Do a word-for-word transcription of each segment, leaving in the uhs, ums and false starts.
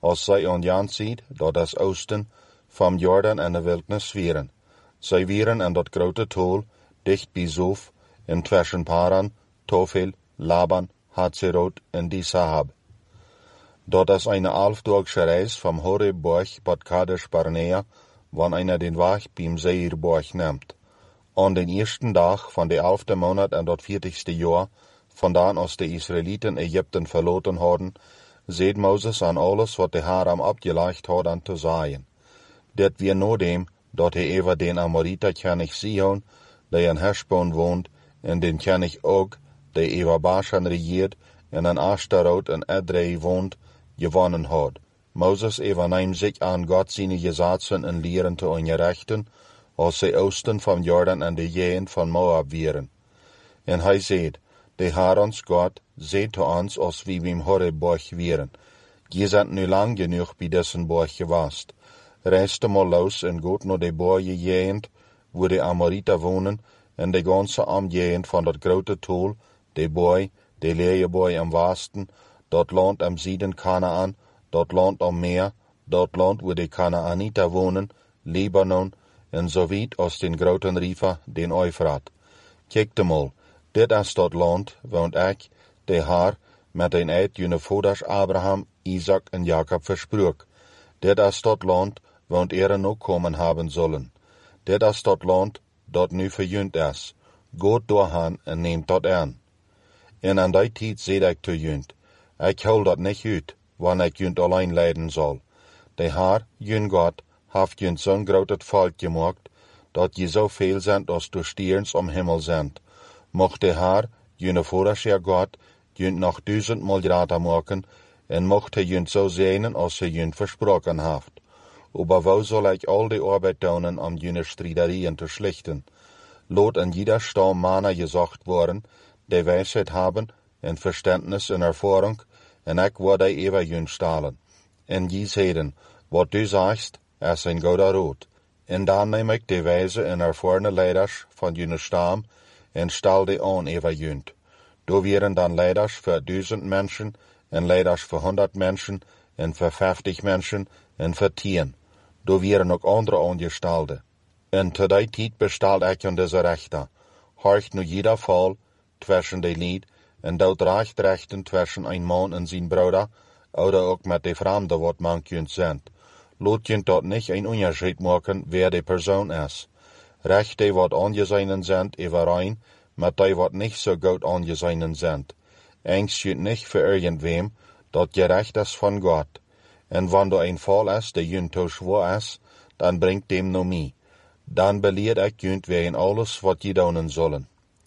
als zij onjaan ziet dat het oosten van Jordan en de wildnis vieren. Zij vieren in dat grote tol, dicht bij Zof, in tussen Paran, Tofel, Laban, Hatzerot en Dizahab. Dat is een elfdaagse reis van Horeb-berg tot Kadesh Barnea, wanneer einer den weg beim Seirberg neemt. Aan den eerste dag van de elfde maand en dat veertigste jaar, vandaan als de Israëlieten Egypten verloten hadden, zeed Mozes aan alles wat de Heer hem opgelegd had aan te zeggen. Dit weer nadem dat hij even den Amorita König Sihon, die in Heshbon woont, en den König Og, die even Bashan regeert, en in Ashtaroth en Edrei woont, gewonnen had. Mozes even neemt zich aan God zijn gezaten en leren te onderrichten, als zij oosten van Jordan en de gegend van Moab vieren. En hij zei, de Heer ons God zei te ons als wie beim Horeb-berg vieren, je bent nu lang genoeg bij dessen berg geweest. Reist mal los en gaat naar de bergen gegend, waar de Amorita wonen, en de ganse omgegend van dat grote tol, de boy, de leeuwenboy am westen, dat land am zuiden Kanaan, dat land am meer, dat land waar de Kanaanita wonen, Libanon, en zo wiet als den groten river, den Eufrat. Kijk de mal, dit is dat land, want ik, de Heer, met een eed june vaders Abraham, Isaac en Jacob versprook. Dit is dat land, want er nog komen hebben zullen. Dit is dat land, dat nu verjunt is. Gaat doorheen en neemt dat aan. En aan die tijd zei ik te junt, ik hou dat niet uit, wanneer ik junt alleen leiden zal. De Heer, jun God, heeft junt zo'n groot volk gemaakt, dat je zo veel zijn als de sterns om hemel zijn. Mocht de Heer, june vaders God, junt nog duizendmaal groter maken, en mocht hij junt zo zegenen als hij junt versproken heeft. Aber wo zal ik al de arbeid doen om june striderieën te schlichten? Laat in jeder stam mannen gezocht worden, die wijsheid hebben, en verstandnis en ervaring, en ik word hij even junt stalen. En je zeiden, wat du zegt, is een goede raad. En dan neem ik de wijze en ervaren leiders van june stam, en stel die aan even junt. Daar waren dan leiders voor duizend mensen, en leiders voor honderd mensen, en voor vijftig mensen, en voor tien. Daar waren ook andere aangestelden. En te die tijd bestelde ik aan deze rechter. Horcht nu jeder val tussen de lied, en doet recht rechten tussen een man en zijn broeder, oder ook met de vreemde wat man kunt zijn. Laat je dat niet een onderscheid maken wie de persoon is. Recht die wat aangezien zijn overeen, met die wat niet zo goed aangezien zijn. Angst je niet voor irgendwem, dat gerecht is van God. En wanneer een val is die junt te zwaar is, dan brengt dem naar mij. Dan beleid ik junt wegen alles wat je doen zullen.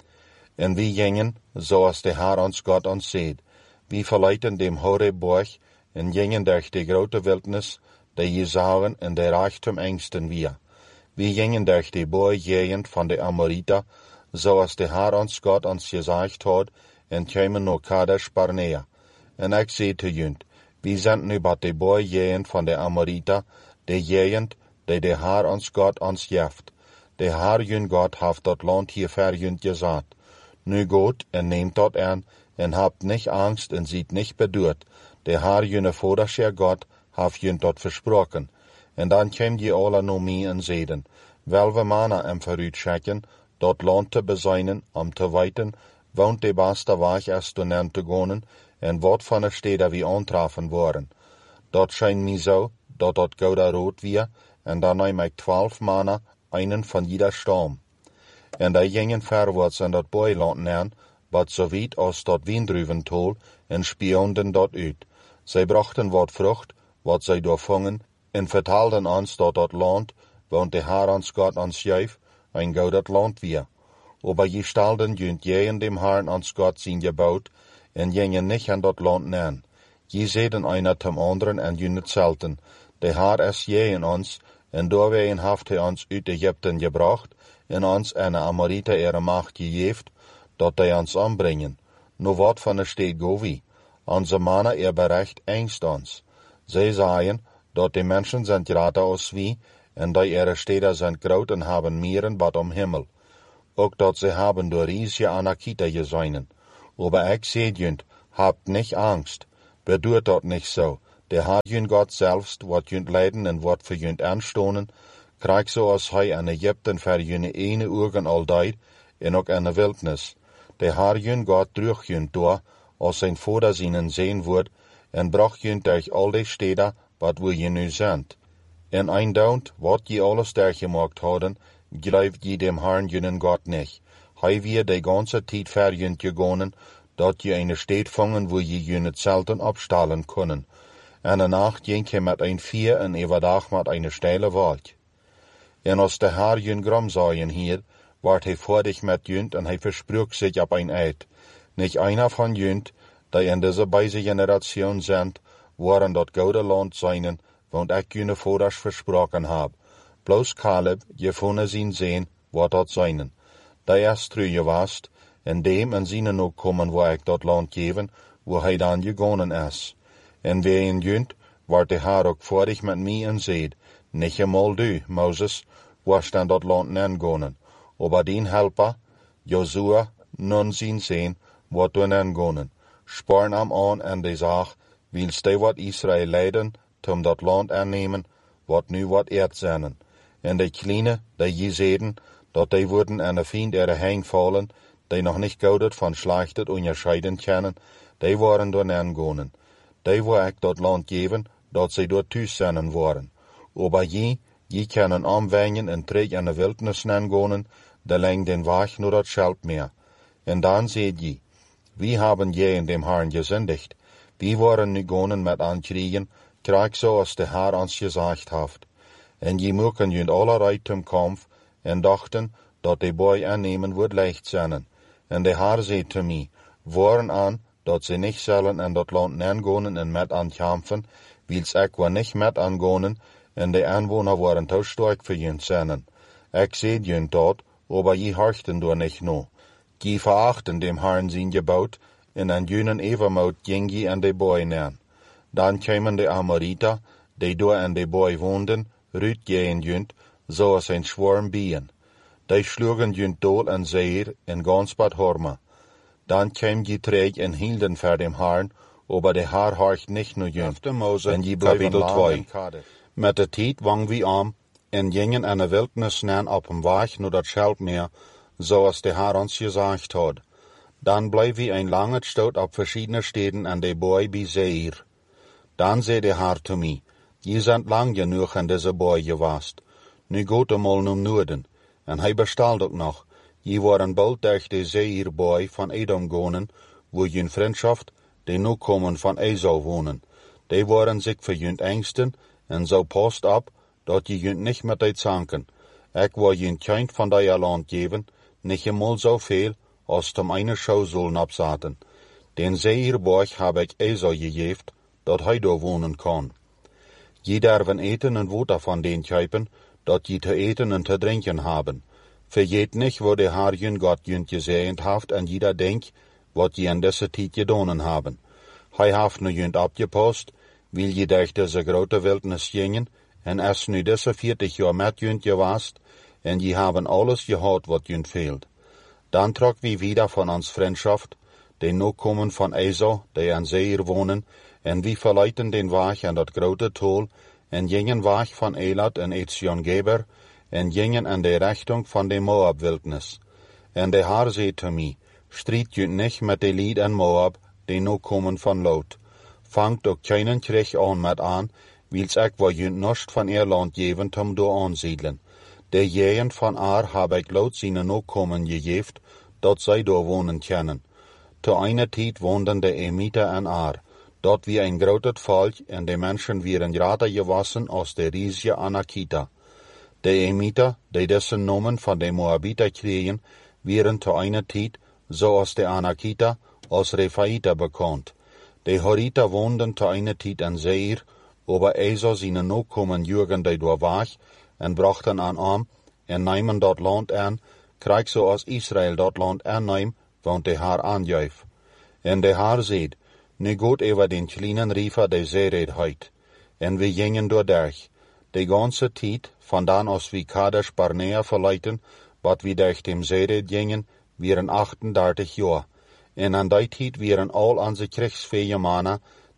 En wie gingen, zoals de Heer ons God ons zegt, wie verlieten dem Horeb-berg en gingen durch de grote wildnis, die je zagen en de reichtum angsten weer. Wie gingen durch de berggegend van de Amorita, zoals de Heer ons God ons gezegd had, en kwamen naar Kadesh Barnea. En ik zei te junt, wie zijn nu bij de berggegend van de Amorita, de gegend die de Heer ons God ons geeft. De Heer jun God heeft dat land hier ver junt gezet. Nu gaat en neemt dat aan, en habt niet angst en ziet niet beduurd. De Heer june vaders God heeft junt dat versproken. En dan kwam je alle naar mij en zeiden, wel we mannen hem vooruit schikken, dat land te bezijnen, om te weten, want de beste weg is door hen te gaan, en wat van de steden we aantrafen worden. Dat schijnt mij zo, dat dat gouden rood weer, en dan neem ik twaalf mannen, einen van jeder stam. En die gingen verwaarts in dat boeiland neer, wat zo wiet als dat wijndruiventol, en spionden dat uit. Zij brachten wat vrucht, wat zij doorvangen, en vertelden ons dat dat land, want de Heer ons God ons geeft, een gouden land weer. Aber je stelden junt je en dem Herrn ons God zijn gebouwd, en gingen niet aan dat land neer. Je zeiden einer zum anderen en je hetzelfde. De Heer is je en ons, en doorwegen heeft hij ons uit Egypten gebracht, en ons aan de Amorita ihre macht gegeven, dat hij ons ombrengen. Nu wat van de steed govi? Onze mannen er berecht angst ons. Zij zeiden, dat de mensen zijn groter als wie, en dat ihre steden zijn groot en hebben mieren bad om hemel. Ook dat ze hebben door riesige Anakita gezien. Aber ik zeg junt, habt niet angst. Bedoelt dat niet zo. de haar jun God zelfst wat junt leiden en wat voor junt aanstonen, krijg zoals hij aan Egypten ver junne ene ogen al deed, en ook aan de wildnis. De haar jun God droeg junt door, als zijn vader zienen zijn wordt, en bracht junt durch al die steden, wat we je nu zendt. En eindaunt, wat je alles daar gemaakt hadden, gelooft je dem Herrn junnen God niet. Hij weer de ganze tijd ver junt gegonen, dat je een stad vangen, wo je jun het zelten opstalen kunnen. En de nacht ging je met een vier en overdag met een steile wal. En als de Herr jun grom zaaien hier, werd hij voordig met junt en hij versprook zich op een eed. Niet einer van junt, die in deze beide generation zijn, waren dat gouden land zijnen, want ik junne vaders versproken heb. Bloos Caleb, je vonne zien zijn, wat dat zijnen. Die is trouw geweest, en dem en zijn ook komen waar ik dat land geven, waar hij dan gegonen is. En wie in junt, werd de Heer ook voordig met mij en zeid, niet eenmaal du, Moses, was dan dat land nengonen. Aber dien helper, Josua, nun zien zijn, wat we nengonen. Sporen hem aan en de zaak, wils de wat Israël leiden, tom dat land aannemen, wat nu wat eerd zijn. En de kleine, die je zeiden, dat die worden aan de vriend er heen vallen, die nog niet goudet van slechtet onderscheiden kennen, die waren door nengonen. Die wil ik dat land geven, dat zij door thuis zijn worden. Aber je, je kunnen omwengen en terug in de wildnis nengonen, de leng den weg naar dat schelp meer. En dan zei je, wie hebben je in dem Herrn gezendigd? Wie waren nu gonen met aankriegen, krijg zoals de Heer ons gezegd heeft. En je moeken junt allerlei tom kampf, en dachten, dat de boy aannemen wordt leicht zijn. En de Heer zei te mij, waren aan, dat ze niet zullen in dat land nengonen en met aankampen, wils ik wel niet met aangonen, en de aanwoner waren te sterk voor junt zijn. Ik zei junt dat, aber je harchten door niet no. Je verachten dem Herrn zijn gebouwd, en aan junen evermout ging je aan de boy nen. Dan kwamen de Amorita, die door aan de boy woonden, ruut je in junt, zoals een schwarm bijen. Die sloegen junt dood en zeer, en gans bad horma. Dan kwam je terug en hielden voor dem Herrn, aber de Heer harcht niet naar junt. En je kapitel twee. Met de tijd wang wie om, en gingen aan de wildnis nen op een weg naar dat schelpmeer, zoals de Heer ons gezegd had. Dan bleef we een lange stoot op verschillende steden aan de boy bij Seir. Dan zei de Heer te mij, je bent lang genoeg aan deze boy geweest. Nu gaat eenmaal naar noorden. En hij bestelt ook nog. Je waren bald durch de Seir-boy van Edom gonen, wo je vriendschaft, die nu komen van Esau wonen. Die waren zich voor junt angsten, en zo past op, dat je junt niet met dit zanken. Ik wil junt kind van die land geven, niet eenmaal zoveel, als tom eine schou zullen opzaten. Den Seir-boy heb ik Esau gegeven, dat hij door wonen kan. Je derven eten en water van den kuipen, dat je te eten en te drinken hebben. Vergeet niet wat de Heer jun God junt gezegd heeft en je dat denkt, wat je in deze tijd gedaan hebben. Hij heeft nu junt opgepast, wil je durch deze grote wildnis gingen, en is nu deze veertig jaar met junt geweest, en je hebben alles gehad wat junt veelt. Dan trok we wieder van ons vriendschaft, die nu komen van Esau, die aan Seir wonen, en we verleiden den weg aan dat grote tol, en gingen weg van Elat en Etzion-Geber, en gingen in de richting van de Moab-wildnis. En de Heer zei te mij, strijd junt niet met de lied en Moab, die nu komen van Lot. Vangt ook keinen krieg aan met aan, wils ik wil junt nost van eer land geven tom door aanziedelen. De jeën van Ar heb ik Lot zijn nu komen gegeven, dat zij door wonen kennen. Te eine tijd woonden de Emiter en Ar. Dat wie een groot volk, en de mensen wieren rader gewassen als de riesige Anakita. De Emiter, die dessen nomen van de Moabiter kregen, wieren te eine tijd, zoals de Anakita, als Refaïta bekend. De Horita woonden te eine tijd in Seir, aber Esau zijn nu komen jurgen die door weg, en brachten aan arm, en nemen dat land aan, krijg zoals Israël dat land aanneemt, want de Heer aanjuif. En de Heer zeid, nu gaat over den kleinen river de zeereedheid. En we gingen door derg. De ganze tijd, vandaan als we Kadesh Barnea verleiden, wat we durch dem zeereed gingen, wieren achtendertig jaar. En aan die tijd wieren al onze kriegsvee mannen,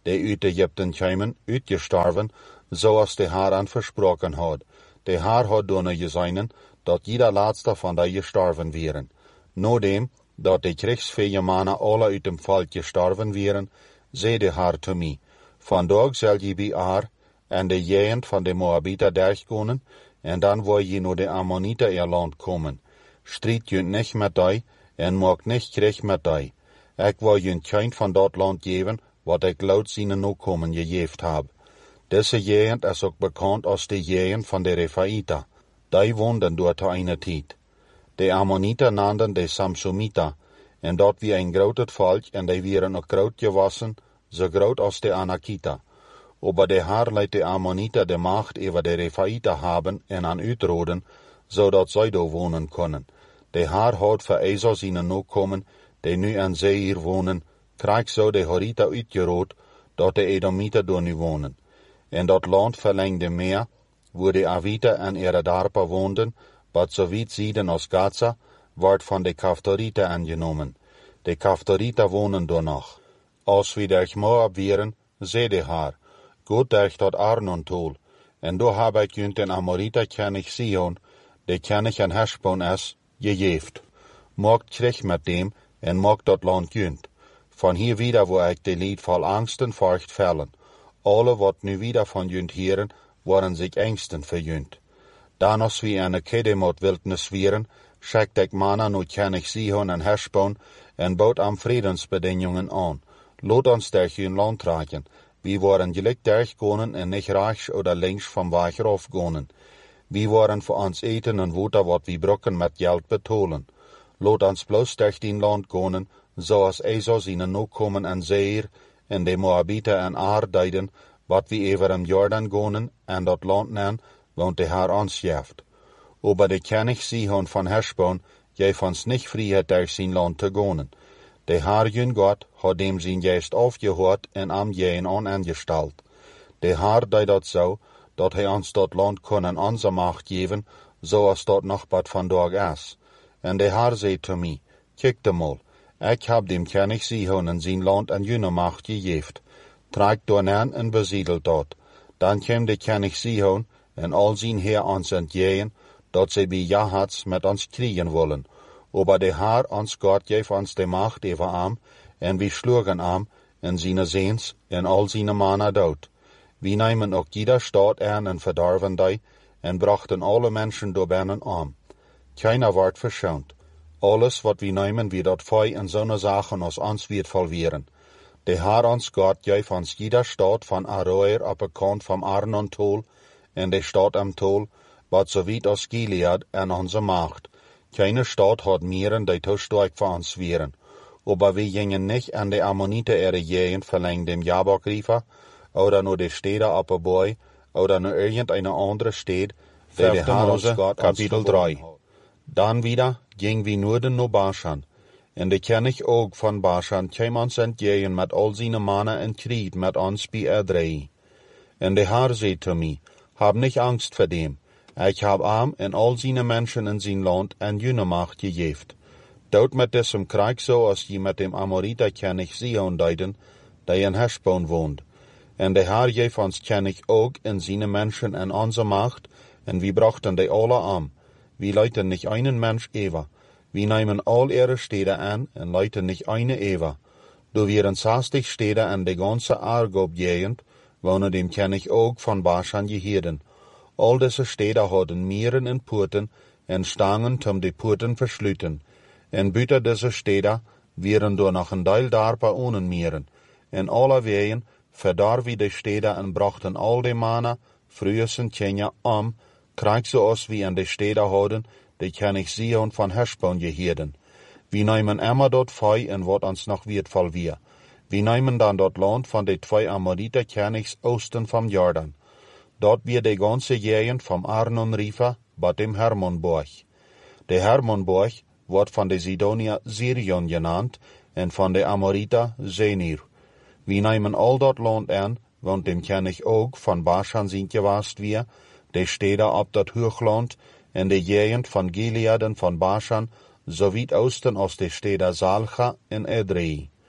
die uit Egypten kwamen, uitgestorven, zoals de Heer aan versproken had. De Heer had doen gezegnen dat ieder laatste van die gestorven wieren. Nodem dat de krijgsvijanden mannen alle uit dem volk gestorven wieren, zei de Heer te mij, vandaag zal je bij Ar en de jegend van de Moabiter durchkomen, en dan wil je naar de Ammoniter ihr land komen. Strijd je niet met die, en maak niet krijg met die. Ik wil je geen van dat land geven, wat ik laut zijn nakomen gegeven heb. Deze jegend is ook bekend als de jegend van de Refaïta. Die woonden door te eine tijd. De Ammoniter naamden de Samsumiter, en dat wie een groot volk, en die wieren ook groot gewassen, zo groot als de Anakita. Aber de Heer leidt de Ammoniter de macht over de Refaïta hebben en aan uitroden, zodat zij daar wonen kunnen. De Heer had voor Esau zijn nakomen, die nu aan Seir wonen, krijg zo de Horita uitgerood, dat de Edomiter door nu wonen. En dat land verlengde meer, waar de Aviter en ihre dorpen woonden, wat zo weit zieden als Gaza, wordt van de Kaftoriter aangenomen. De Kaftoriter wonen daar nog. Als we durch Moab wieren, zei de Heer, goed durch dat Arnon-tol, en daar heb ik junt den Amoriter König Sihon, de König en Heshbon is, gegeven. Maakt krijg met dem, en maakt dat land junt. Van hier wieder waar ik de lied vol angsten voort vellen. Alle wat nu wieder van junt heren, worden zich angsten verjunt. Dan als we aan de Kedemot wildnis wieren, schickt ik mannen naar König Sihon en Heshbon, en bouwt am Friedensbedingungen aan. Laat ons durch hun land trekken. We worden gelijk durchkomen en niet rechts oder links van weg afgaan. We worden voor ons eten en water wat we brokken met geld betolen. Laat ons bloos durch die land gaan, zoals Esau zijn nakomen en Seir, en de Moabiter en Ar deiden, wat we over hem Jordan gaan, en dat land nemen, want de Heer ons geeft. Aber de König Sihon van Heshbon geeft ons niet vrijheid durch zijn land te gaan. De Heer jun God had hem zijn geest afgehoord en am jeen aan aangesteld. De Heer deed dat zo, dat hij ons dat land kon in onze macht geven, zoals dat nog wat vandaag is. En de Heer zei te mij, kijk de mal, ik heb dem König Sihon en zijn land in jullie macht gegeven. Trek door aan en besiedelt dat. Dan kwam de König Sihon en al zijn heer ons entgegen, dat zij bij Jahats met ons kriegen willen. Aber de Heer ons God geeft ons de macht over hem, en we sloegen hem, en zijn zeens, en al zijn mannen dood. We nemen ook jeder stad aan en verdorven die, en brachten alle mensen door binnen om. Keiner wordt verschoond. Alles wat we nemen, wie dat vij en zo'n zaken als ons wird verweren. De Heer ons God geeft ons jeder stad van Aroer op de kant van Arnon-tol, en de stad am Tol, wat zo weit als Gilead en onze macht. Keine stad had mieren die te sterk voor ons wieren. Aber we gingen niet aan de Ammoniter ihre Gegend verlängt dem Jabok-River, oder nur de Städte op de Boy, oder nur irgendeine andere Stadt, die de Heer ons God Kapitel drei. Dan wieder ging we noorden naar Bashan, en de König ook van Bashan kwam ons entgegen met al zijn mannen en krieg met ons bij Edrei. En de Heer zei te mij, heb niet angst voor dem. Ik heb hem en al zijn mensen in zijn land en jullie macht gegeven. Dood met diesem krijg zoals je met dem Amoriter König Sihon deiden, die in Heshbon woont. En de Heer geeft ons König ook en zijn mensen en onze macht, en we brachten die alle aan. We leiten niet einen Mensch over. We nemen al ihre Städte aan en leiten niet eine over. Door wieren zestig Städte en de ganze Argob-Gegend wonen dem König ook van Bashan geheerden. Al deze Städte hadden mieren en poorten en stangen om de poorten versluiten. En buiten deze Städte wieren door nog een deel dorpen ohne mieren. En alle wegen verdor we de Städte en brachten al de mannen, vroeger en kinderen om, krijg zoals we in de Städte hadden, de König Sihon van Heshbon geheerden. We nemen immer dat vij en wat ons nog wird verweer. We nemen dan dat land van de twee Amoriter Königs oosten van Jordan. Dat weer de ganze Gegend van Arnon-River bij dem Hermonborg. De Hermonborg wordt van de Sidonier Sirion genaamd en van de Amoriter Senir. We nemen al dat land aan, want dem König ook van Bashan zijn gewaast weer, de steden op dat hoogland en de Gegend van Gilead en van Bashan, zo weit oosten als de steden Salcha en Edrei.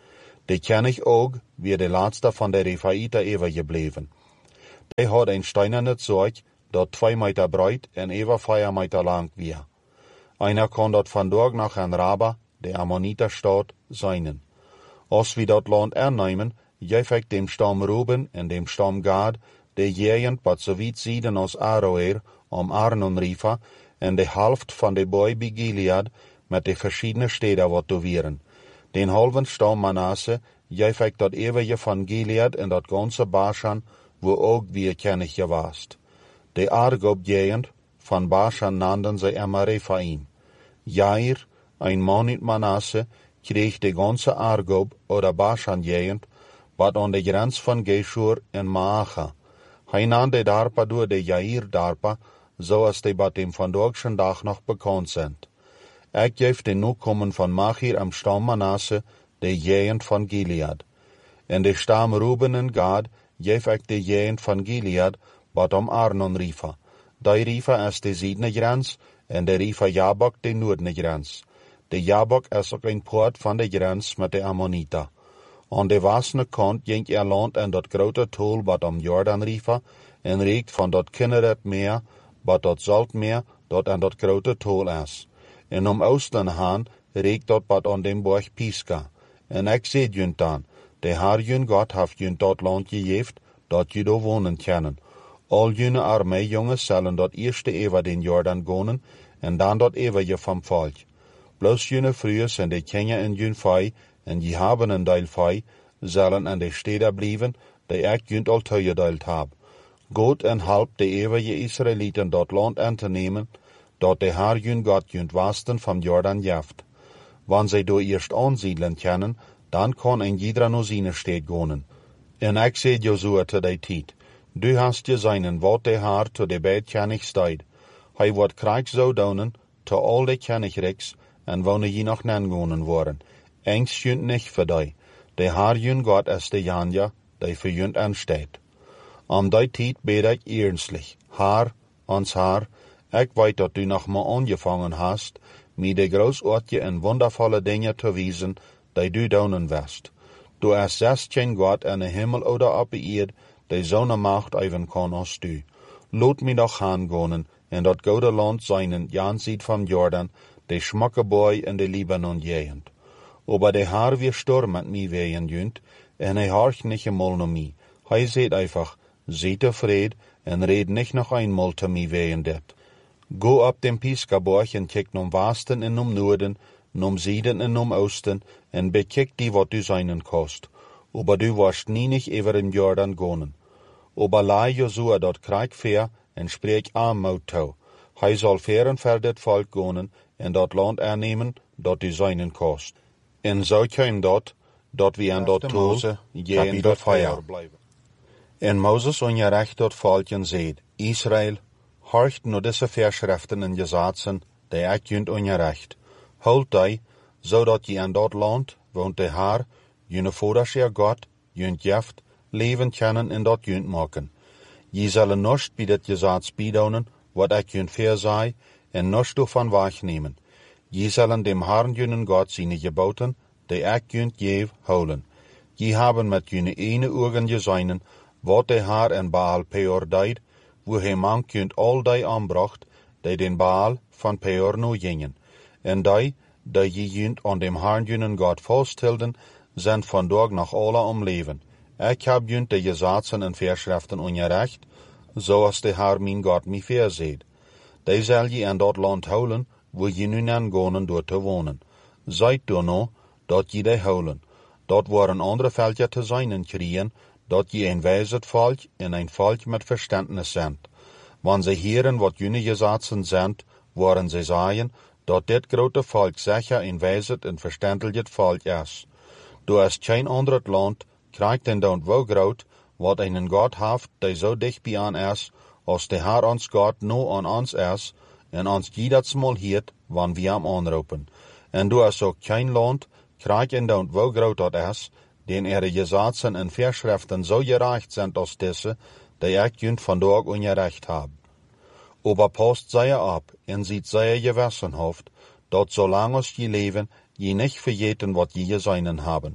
De ken ich ook weer de laatste van de Refaïten overgebleven. Die had een steinerne zorg dat twee meter breed en even vier meter lang weer. Einer kon dat vandaag nog een Raba, de Ammoniterstad, zijn. Als we dat land aannemen, geef ik dem stam Ruben en dem stam Gad de gegend wat zo wit zieden als Aroer om Arnon Riva en de helft van de boy bij Gilead met de verschillende steden wat te wieren. Den halven stam Manasse geef ik dat eeuwige van Gilead en dat ganze Bashan, wo ook weer kennig gewaast. De Argob gegend van Bashan nanden zij immer Rephaim. Jair, een man uit Manasse, kreeg de ganze Argob oder Bashan gegend, wat aan de grens van Geshur en Maacha. Hij nam de darpa door de Jair darpa, zoals de bij dem vandaagse dag nog bekend zijn. Ik geef de nukomen van Machir am stam Manasse de gegend van Gilead. En de stam Ruben en Gad geef ik de gegend van Gilead, wat om Arnon Riva. Die Riva is de zijdene grens en de Riva Jabok de noordene grens. De Jabok is ook een poort van de grens met de Ammonita. Aan de westelijke kant ging er land en dat grote tol wat om Jordan Riva en reikt van dat Kinneret meer, wat dat Zaltmeer, dat aan dat grote tol is. En om oosten gaan reikt dat wat aan dem borg Pisga. En ik zei junt dan, de Heer jun God heeft junt dat land gegeven, dat je daar wonen kennen. Al june armee jongens zullen dat eerste even den Jordan gonen, en dan dat even je van volk. Bloos june vroeger zijn de kenja en jun vij, en je hebben een deel vij, zullen aan de steden blijven, die ik junt al toegedeeld heb. God en help de eeuwige Israëlieten dat land aan te nemen, dat de Heer jun God junt westen van Jordan geeft. Wanneer zij door eerst aanziedelen kennen, dan kan een iedere naar zijn stad gonen. En ik zei Josua te die tijd, du hast gezien wat de Heer te de beid kennig staat. Hij wordt krijg zo doen, te al de kennigrijks, en wanneer je nog nengonen worden. Engst junt niet voor die. De Heer jun God is de Janja, die voor junt aanstaat. Om die tijd bid ik ernstlich, Heer, ons Heer, ik weet dat u nog maar aangevangen hast, mij de grootsoortje en wondervolle dingen te wijzen, die du doen west. Du is zelfs geen God in de hemel oder op de eerd, die zo'n macht even kan als du. Laat mij nog gaan gonen, en dat goede land zijn Jan ziet van Jordan, de schmakke boy in de Libanon gegend. Aber de Heer weer storm met mij ween junt, en hij horcht niet eenmaal naar mij. Hij zegt einfach, zie tevreden, en red niet nog eenmaal te mij ween dit. Go op dem Pisgaborg en kijk om westen en om noorden, om zuiden en om oosten, en bekijk die wat du zijn kost. Aber du warst nie nicht over in Jordan gonen. Aber laai Josua dat krijg ver, en spreek aanmoed toe. Hij zal veren ver dit volk gonen, en dat land aannemen, dat du zijn kost. En zo kwam dat, dat we aan dat tool, geen dat feier. En Moses ongerecht dat volk en zeid, Israël, horcht naar deze verschriften en gezaten, die ik junt ongerecht. Houd die, zodat je aan dat land, woont de Heer, june voordagsheer God, junt jeft, leven kennen en dat junt maken. Je zullen nooit bij dit gezaad bijdonen, wat ik junt verzei, en nooit ervan wegnemen. Je zullen dem Herrn junen God zijn geboten, die ik junt geef, houden. Je hebben met june ene ogen gezien, wat de Heer en Baal Peor deed, wo hij mank junt al die aanbracht, die den Baal van Peor nu gingen. En die, die je junt aan dem Herrn junen God vasthielden, zijn vandaag nog alle om leven. Ik heb junt de gezaten en verschriften ongerecht, zoals de Heer mijn God mij verzeidt. Die zal je in dat land houden, wo je nu nan gonen door te wonen. Zijt door nou, dat je die houden. Dat waren andere veldje te zijn en kriegen, dat je een wijzend volk en een volk met verstandnis zijn. Wanneer ze heren wat jullie gezaten zijn, waren ze zeggen, dat dit grote volk zeker een wijzend en verstandelijk volk is. Du is geen ander land, krijgt en dan wel groot, wat een God heeft, die zo dicht bij aan is, als de Heer ons God nu aan ons is, en ons jedersmal hiet, wanneer we hem aanroepen. En du is ook geen land, krijgt en dan wel groot dat is, den er de gezaten en verschriften zo gerecht zijn als deze, die ik junt vandaag ongerecht heb. Aber past zij op en ziet zij gewassen hoofd, dat zolang als je leven, je niet vergeten wat je gezien hebben.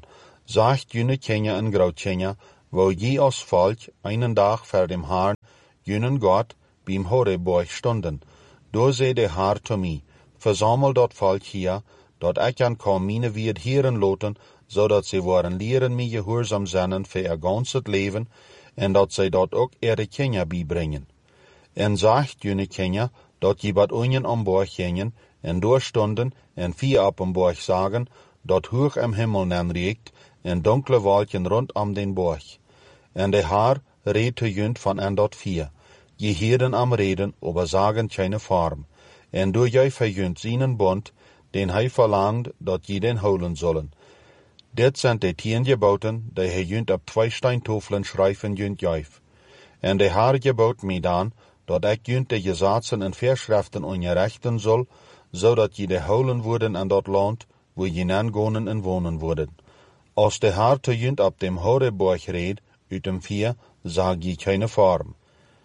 Zacht june Kenya en groot Kenya, wou je als volk einen dag voor dem Herrn, junen God, beim Horebuch stonden. Door zei de Heer tot mij, verzamel dat volk hier, dat ik kan kan mijn wierd heren loten, zodat ze worden leren mij gehoorzaam zijn voor er gans het leven, en dat zij dat ook er Kenya bijbrengen. En zacht june Kenya, dat je wat onjen am borg gingen, en doorstonden, en vier op een borg zagen, dat hoog am hemel nen reikt, en donkere wolken rondom den borg. En de Heer reed te junt van en dat vier. Je hierden am reden, over zagen keine vorm. En door jij verjunt zijn bond, den hij verlangt dat je den houden zullen. Dit zijn de tien geboten, die hij junt op twee steintofelen schrijven junt juif. En de Heer gebood mij dan, dat ik junt de gezaten en verschriften ongerechten zal, zodat je de houden worden aan dat land, waar je nan gonen en wonen worden. Als de Heer te junt op dem Horebuch reed, uit dem vier, zag je keine vorm.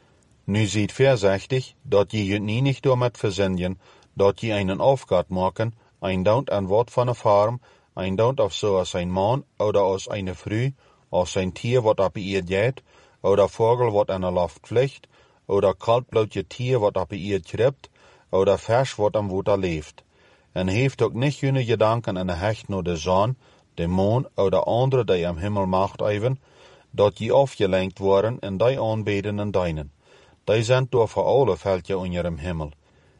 Nu ziet voorzichtig, dat je junt niet door met verzinnen, dat je einen afgaat maken, ein daunt aan wat van een vorm, ein daunt of zo als een man, oder als een vrouw, als een tier wat op eerd gaat, oder vogel wat aan de lucht vliegt, oder kaltbloedje tier wat op eerd kript, oder vers wat am water leeft. En heeft ook niet hun gedanken en hecht naar de zon, de maan, oder andere die am hemel macht even, dat je afgelenkt worden en die aanbeden en dienen. Die zijn door voor alle veldje onder hem hemel.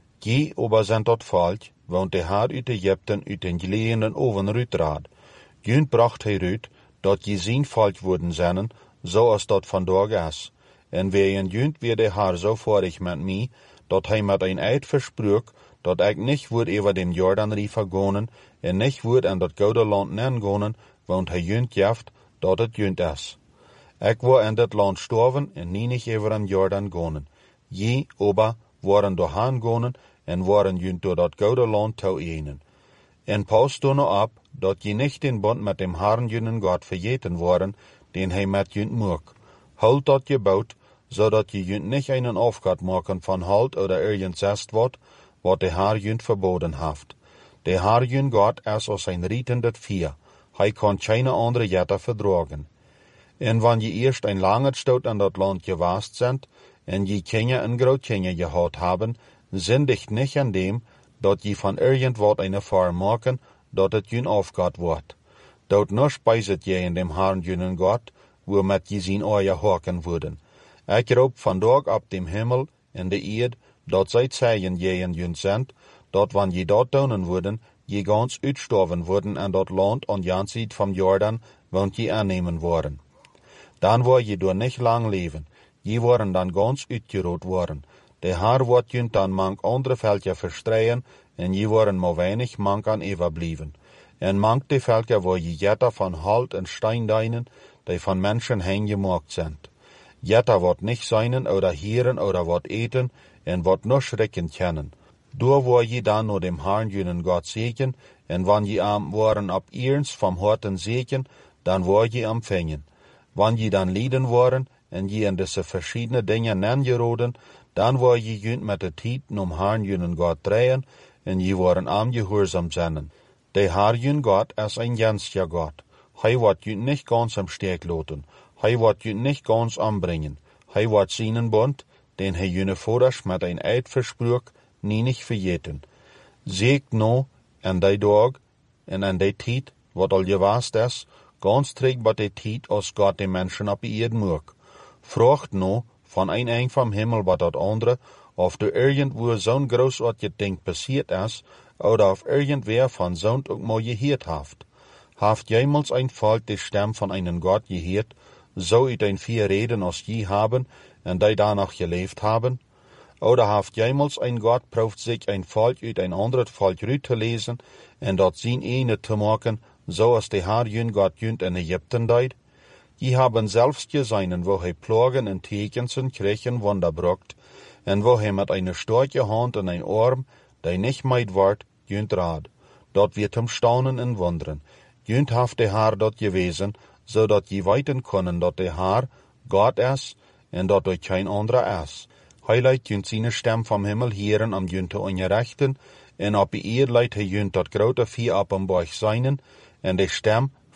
Je ober zijn dat volk, want de Heer uit Egypten uit den geleenden oven uitraad. Junt bracht hij uit, dat je zijn volk worden zijn, zoals dat vandaag is. En weien junt weer de Heer zo vorig met mij, dat hij met een eid versprook, dat ik niet word over dem Jordanriver gonen, en niet word aan dat gouden land nen gonen, want hij junt jeft, dat het junt is. Ik wil in dit land sterven en niet over een Jordan gonen. Je, ober, worden doorheen gonen en worden junt door dat gouden land toe enen. En pas toen op, dat je niet in bond met dem Herrn junen God vergeten worden, den hij met junt moek. Houd dat gebod, zodat je junt niet einen afgaat maken van halt oder ergens zest wordt, wat de Heer junt verboden heeft. De Heer junt God is als een rietendet vier. Hij kan keine andere jetter verdragen. En wanneer je eerst een lange stoot aan dat land gewaast bent, en je Kenya en groot Kenya gehad hebben, zindigt niet aan dem, dat je van irgendwat een vorm maken, dat het jun afgaat wordt. Dat nog spijzet je in dem Herrn junen God, waarmet je zien oor haken worden. Ik roep vandaag op dem hemel en de eerd, dat zij zeggen je en jun zijn, dat wanneer je dat doen worden, je gans uitstorven worden aan dat land aan jan zijde van Jordan, want je aannemen worden. Dan word je door niet lang leven. Je worden dan gans uitgerood worden. De Heer wordt je dan mank andere veldje verstreien, en je worden maar weinig mank aan overblijven. En mank de veldje waar je jetter van hout en steen dienen, die van mensen heen gemaakt zijn. Jetter wordt niet zijn, oder hieren, oder wat eten, en wordt nog schrikken kennen. Door word je dan naar dem Herrn junen God zeken, en wanneer je am worden op eens van harten zeken, dan word je ontvangen. Wanneer je dan lieden worden, en je in deze verschillende dingen nengeroden, dan word je junt met de tijd nom Herrn junen God draaien, en je worden aangehoorzaam zijn. De Heer jun God is een jensje God. Hij wordt junt niet gans am steek loten. Hij wordt junt niet gans aanbrengen. Hij wordt zijn bond, den hij june voorders met een eid versprook, niet vergeten. Zeek nou, en die dag, en aan die tijd, wat al gewaast is, gans terug bij de tijd als God de mensen op de eerd moek. Vraagt nou, van een eind van hemel wat dat andere, of er irgendwo zo'n groot wat je denkt passiert is, oder of irgendwer van zo'n ook maar geheerd heeft. Haft jemals een volk de stem van einen God geheerd, zo uit een vier reden als je hebben, en die danach geleefd hebben? Oder haft jemals een God proeft zich een volk uit een ander volk uit te lezen, en dat zijn ene te maken, zoals de Heer jun God junt in Egypten deed? Je hebben zelfs gezien wo hij plagen en tekens en krechen wonderbrocht, en wo hij met een sterke hand en een arm, die niet meid wordt, junt raad. Dat wird hem staunen en wonderen. Junt heeft de Heer dat gewezen, zodat je weten kunnen dat de Heer God is, en dat er geen andere is. Hij leidt junt zijn stem van hemel heren om junt te ongerechten, en op de eerd leidt hij junt dat grote vier op een boog zijnen, en de stem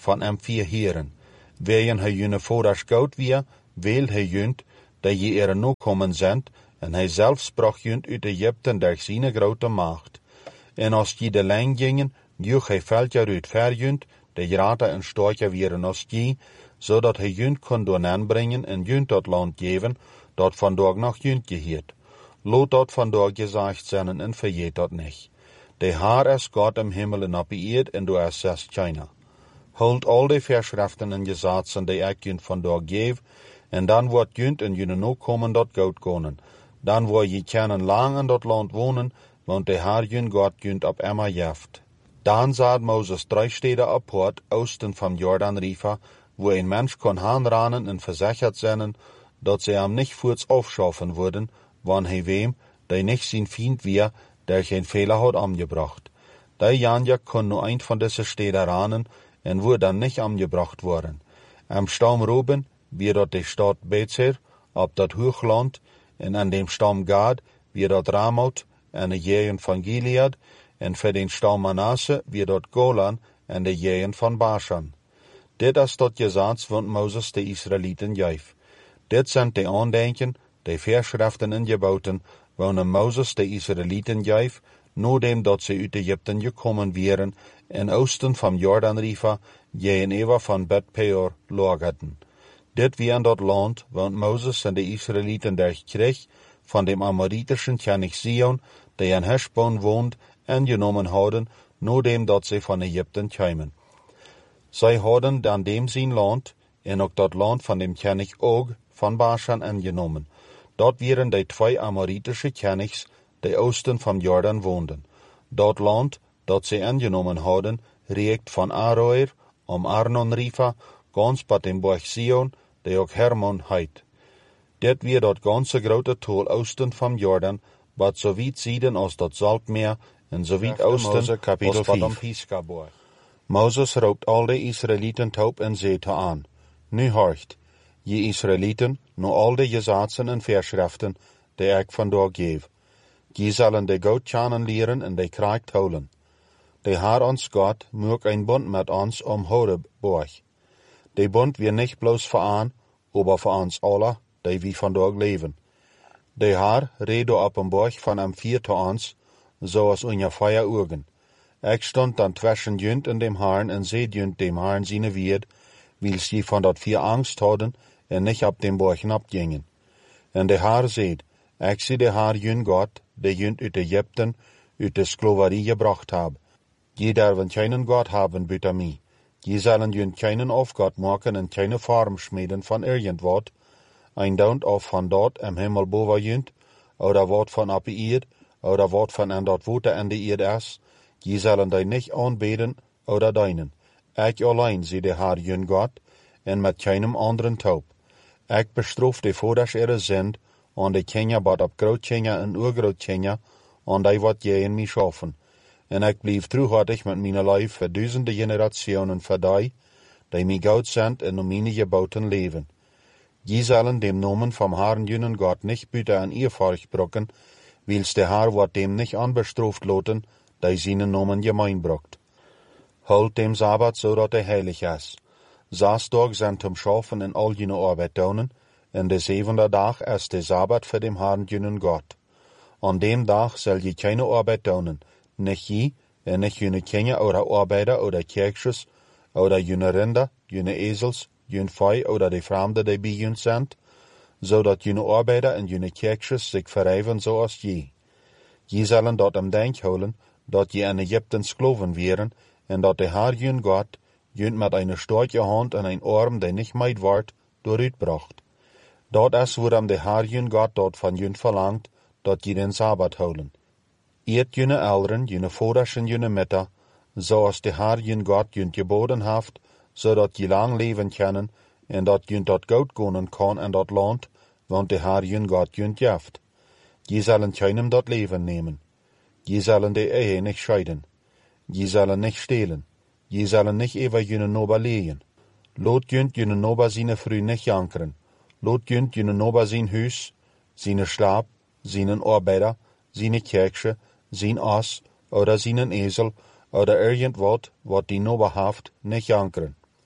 van hem vier heren. Waarin hij june voorders goud weer, wil hij junt, dat je er nu komen zendt, en hij zelf sprak junt uit Egypten der zijn grote macht. En als je de lijn gingen, joeg hij veldje uit ver junt, de groter en sterker wieren als je, zodat hij junt kon doornan brengen en junt dat land geven, dat vandaag nog junt geheert. Loot dat vandaag gezegd zijn en vergeet dat niet. De Heer is God im Himmel en op de eerd en door zes China. Houd al de verschriften en gesetzen die ik junt vandaag geef, en dan wordt junt en jullie nu komen dat goud konen. Dan wil je kunnen lang in dat land wonen, want de Heer junt God junt op Emma jeft. Dan zat Mozes drie steden apart, oosten van Jordan River, wo een mens kon aanranen en verzekerd zijn, dat ze hem niet voorts afschaffen worden, wanneer hij weem, die niet zijn vriend weer, der geen fehler had omgebracht. Die Janja kon nu een van deze steden ranen, en wordt dan niet omgebracht worden. Am stam Ruben, wie dat de stad Betzer, op dat hoogland, en aan dem stam Gad, wie dat Ramoth, en de gegend van Gilead, en voor den stam Manasse, wie dat Golan, en de gegend van Bashan. Dit is dat gezag wat Mozes de Israëlieten geef. Dit zijn de aandenken, de verschriften en geboden, wanneer Mozes de Israëlieten geef, nadat dat ze uit Egypten gekomen waren, en oosten van Jordan River, gegenüber van Bet Peor lagerden. Dit weer dat land, want Mozes en de Israëlieten der kreeg, van dem Amoritischen koning Sion, die in Heshbon woont, en genomen hadden, nadat dat ze van Egypten kwamen. Zij hadden dan dem zijn land, en ook dat land van dem koning Og van Bashan ingenomen. Dat waren de twee Amoritische konings, die oosten van Jordan woonden. Dat land, dat ze ingenomen hadden, reikt van Aroer, om Arnon River, gans bij dem berg Sion, die ook Hermon heet. Dit weer dat ganse grote tool oosten van Jordan, wat zo wiet zieden als dat Zaltmeer, en zo wiet oosten als wat am Pisgaborg. Mozes roept al de Israëlieten op en zegt aan, nu hoort, je Israëlieten, nu al de gesetzen en verschriften, die ik vandaag geef. Je zullen de goed kennen leren en de kracht houden. De Heer ons God maakt een bond met ons om Horeb borg. De bond weer niet bloos voor aan, maar voor ons alle, die we vandaag leven. De Heer reed op een borg van hem vier te ons, zoals onze vier ogen. Ik stond dan tussen junt en dem Herrn en zei junt dem Herrn zijn wierd, wils je van dat vier angst hadden en niet op dem borg opgingen. En de Heer zei, ik zie de Heer jun God, die junt uit Egypten, uit de sklaverie gebracht heb. Je derven keinen God hebben buiten mij. Je zullen junt keinen afgod maken en keine vorm smeden van irgendwat, een daunt of van dat im Himmel boven junt, oder wat van op de eerd, oder wat van aan dat water aan de eerd is. Je zullen die niet aanbeden oder dienen. Ik alleen zie de Heer jun God, en met keinem anderen taub. Ik bestraf de vaders ere zend, aan de kinderen wat op grootkinderen en oergrootkinderen, aan die wat jij in mij schaffen. En ik blijf truhartig met mijn lijf voor duizenden generationen voor die, die mij goud zendt en om mijn geboten leven. Je zullen dem nomen vom Herrn junnen God niet buiten aan eervarig brokken, wils de Heer wordt dem niet aanbestraft laten, die zijn nomen gemeen brokt. Houd dem Sabbat zodat hij heilig is. Zes dag zijn om schaffen en al jene arbeid doen, en de zevende dag is de Sabbat voor dem Herrn junnen God. Aan dem dag zal je keine arbeid doen, nicht je, en nicht jene kinderen oder arbeider oder kerkjes, oder jene rinder, jene ezels, jene vee oder de vreemden die bij jun zijn, zodat jene arbeider en jene kerkjes zich verrijven zoals je. Je zullen dat am denk houden, dat je in Egypten skloven wären, en dat de Heer jun God, jun met een sterke hand en een arm die niet meid wordt, dooruitbracht. Dat is waarom de Heer jun God dat van jun verlangt, dat je den Sabbat houden. Eet jene ouderen, jene vaders en jene mitter, zoals de Heer jun God jun geboden heeft, zodat je lang leven kunnen, en dat jun dat goud konen kan in dat land, want de Heer jun God jun geeft. Je zullen keinem dat leven nemen. Je zullen de ehe niet scheiden. Je zullen niet stelen. Je zullen niet even jene noba leien. Laat junt jene noba zijn vrouw niet jankeren. Laat junt jene noba zijn huis, zijn slaap, zijn arbeider, zijn kerkje, zijn as, oder zijn ezel, oder irgendwat wat die noba heeft, niet jankeren.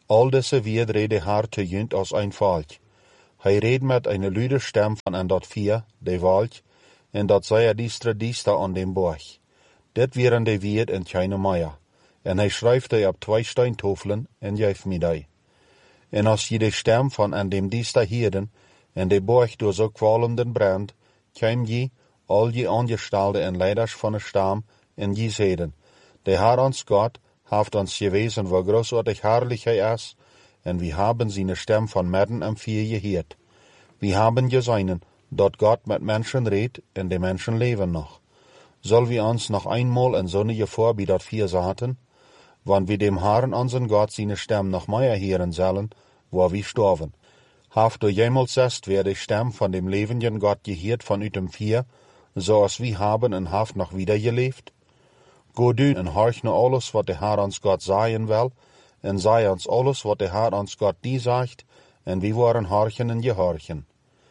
Al deze weer reed de Haar te junt als een volk. Hij reed met een luide stem van en dat vier, de volk, en dat zei er diestra diestra aan den borg. Dit wieren de weer in keine Meier. En hij schrijft die op twee steintofelen en geeft me die. En als je de stem van en dem diestra hierden, en de borg door zo kwalenden brand, kwam je, al je aangestalde en leiders van de stam, en je zeiden, de Haar ons God heeft ons gewezen waar großartig herrlich hij is, en we hebben zijn stem van midden en vier gehoord. We hebben gezien dat God met mensen redt en de mensen leven nog. Zal we ons nog eenmaal in zonnige voor bij dat vier zaten? Want we dem Herrn onze God zijn stem nog meer horen zullen, waar we sterven. Heeft u jemals zest weer de stem van dem levenden God gehoord vanuit dem vier, zoals we hebben en heeft nog wieder geleefd? Go du en horch naar alles wat de Heer ons God zeggen wil, en zei ons alles wat de Heer ons God die zegt, en we worden horchen en gehorchen.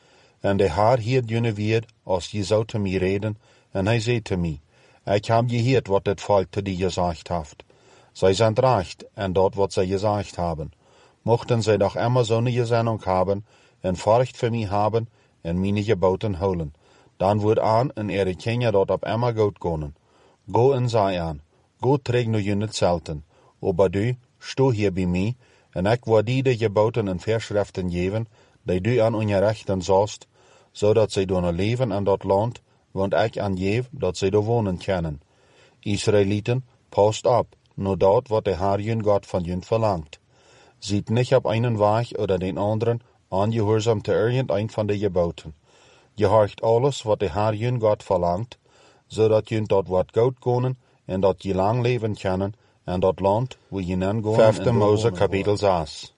En de Heer hield jullie weer, als je zou te mij reden, en hij zei te mij, ik heb gehoord wat dit volk te die gezegd heeft. Zij zijn recht, en dat wat zij gezegd hebben. Mochten zij doch immer zo'n gezending hebben, en furcht voor mij hebben, en mijn geboten houden, dan wordt aan en er kenja dat op immer goed gaan. Go en zei aan, go trek nu jullie zelten, aber du, sto hier bij mij, en ik wil die de geboten en verschriften geven, die du aan je rechten zalst, zodat zij doen leven in dat land, want ik aan geef dat zij er wonen kunnen. Israëlieten, past op, nu dat wat de Heer jun God van jun verlangt. Ziet niet op een weg oder den anderen ongehoorzaam te irgendein van de geboten. Je hoort alles wat de Heer jun God verlangt, zodat jun dat wat goed kunnen en dat je lang leven kunnen en dat land waar je nan gaan. Vijfde Mose kapitel zes.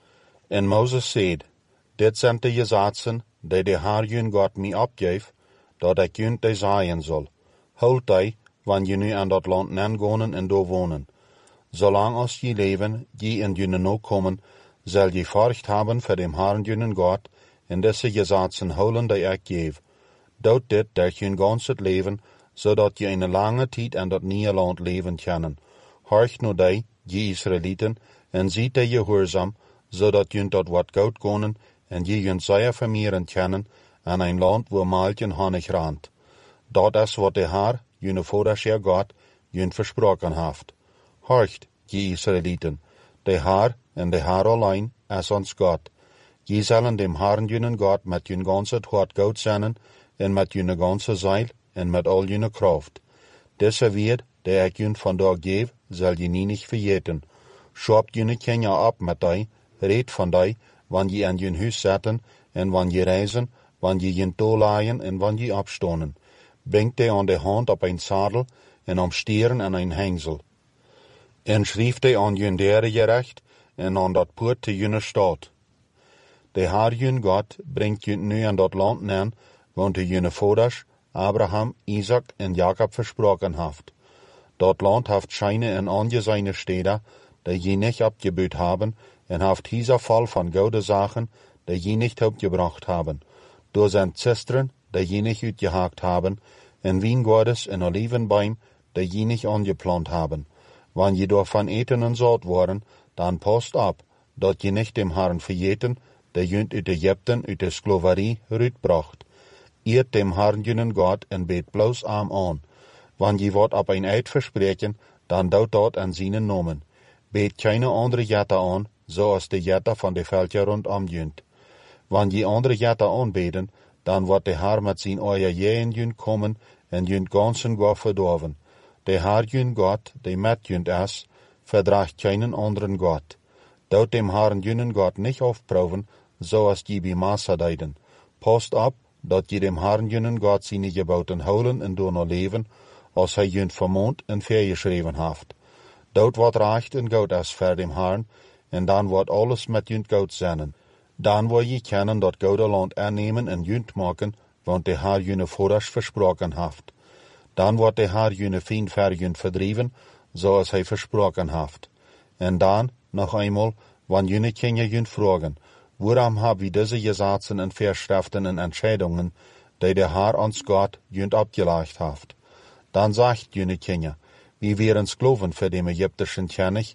En Moses zeid, dit zijn de gesetzen, die de Heer jun God mij opgeeft, dat ik jun die zeggen zal. Houd die, wanneer je nu aan dat land nan gaan en door wonen. Zolang als je leven, je en jullie nog komen, zal je furcht hebben voor dem Herrn jullie God, en deze gesetzen houden die ik geef. Dood dit door je ganse leven, zodat je een lange tijd in dat nieuwe land leven kunnen. Horch nu die, je Israëlieten, en ziet die gehoorzaam, zodat je dat wat goed kunnen, en je je zeer vermeeren kunnen, aan een land waar melk en honig randt. Dat is wat de Heer, jullie voorderscher God, jullie versproken heeft. Horcht, je Israëlieten, de Heer en de Heer alleen is ons God. Je zullen dem Herrn jullie God met jullie ganse hart goed zijn, en met jullie ganse ziel, en met al jullie kracht. Deze woord, die ik jullie vandaag geef, zal je niet vergeten. Schop jullie kinderen op met die, red van die, wanneer je in jullie huis zitten, en wanneer je reizen, wanneer je in toelaien, en wanneer je opstonen. Brengt die aan de hand op een zadel, en om stieren en een hengsel. En schreef die aan jullie derde gerecht, en aan dat poort te jullie stad. De Heer jullie God brengt jullie nu aan dat land neer, want de jullie vaders, Abraham, Isaac en Jacob versproken heeft. Dat land heeft scheine en aangezijne steden, die je niet opgebouwd hebben, en heeft hier vol van gouden zaken, die je niet opgebracht hebben. Door zijn zesteren, die je niet uitgehaakt hebben, en wijngaardes en olivenboom, die je niet aangeplant hebben. Wanneer je daarvan eten en zout worden, dan past op, dat je niet dem Herrn vergeten, die je uit Egypten, uit de slaverie, uitbracht. Eert dem Herrn jullie God en beet bloos arm aan. Wanneer je wat op een eid verspreken, dan doet dat aan zijn nomen. Beet keine andere jette aan, zoals de jette van de veldje rondom junt. Wanneer je andere jette aanbeden, dan wordt de Heer met zijn oye jeën junt komen en junt ganzen God verdorven. De Heer junt God, die met junt is, verdraagt keinen anderen God. Dout dem Herrn jullie God niet afproeven, zoals je bij Massa deiden. Past op, dat je dem Herrn jullie God zijn geboten houden en door leven, als hij junt vermoond en vergeschreven heeft. Dout wat recht en goed is voor dem Herrn, en dan wordt alles met junt goed zijn. Dan wil je kennen dat goede land aannemen en junt maken, want de Heer jullie vooras versproken heeft. Dan wordt de Heer jullie vriend voor junt verdreven, zoals hij versproken heeft. En dan, nog eenmaal, wanneer jullie kinderen junt vragen, waarom hebben we deze gesetzen en verschriften en entscheidungen, die de Heer ons God junt opgelegd heeft? Dan zegt jullie kinderen, we werden skloven voor de Egyptischen König,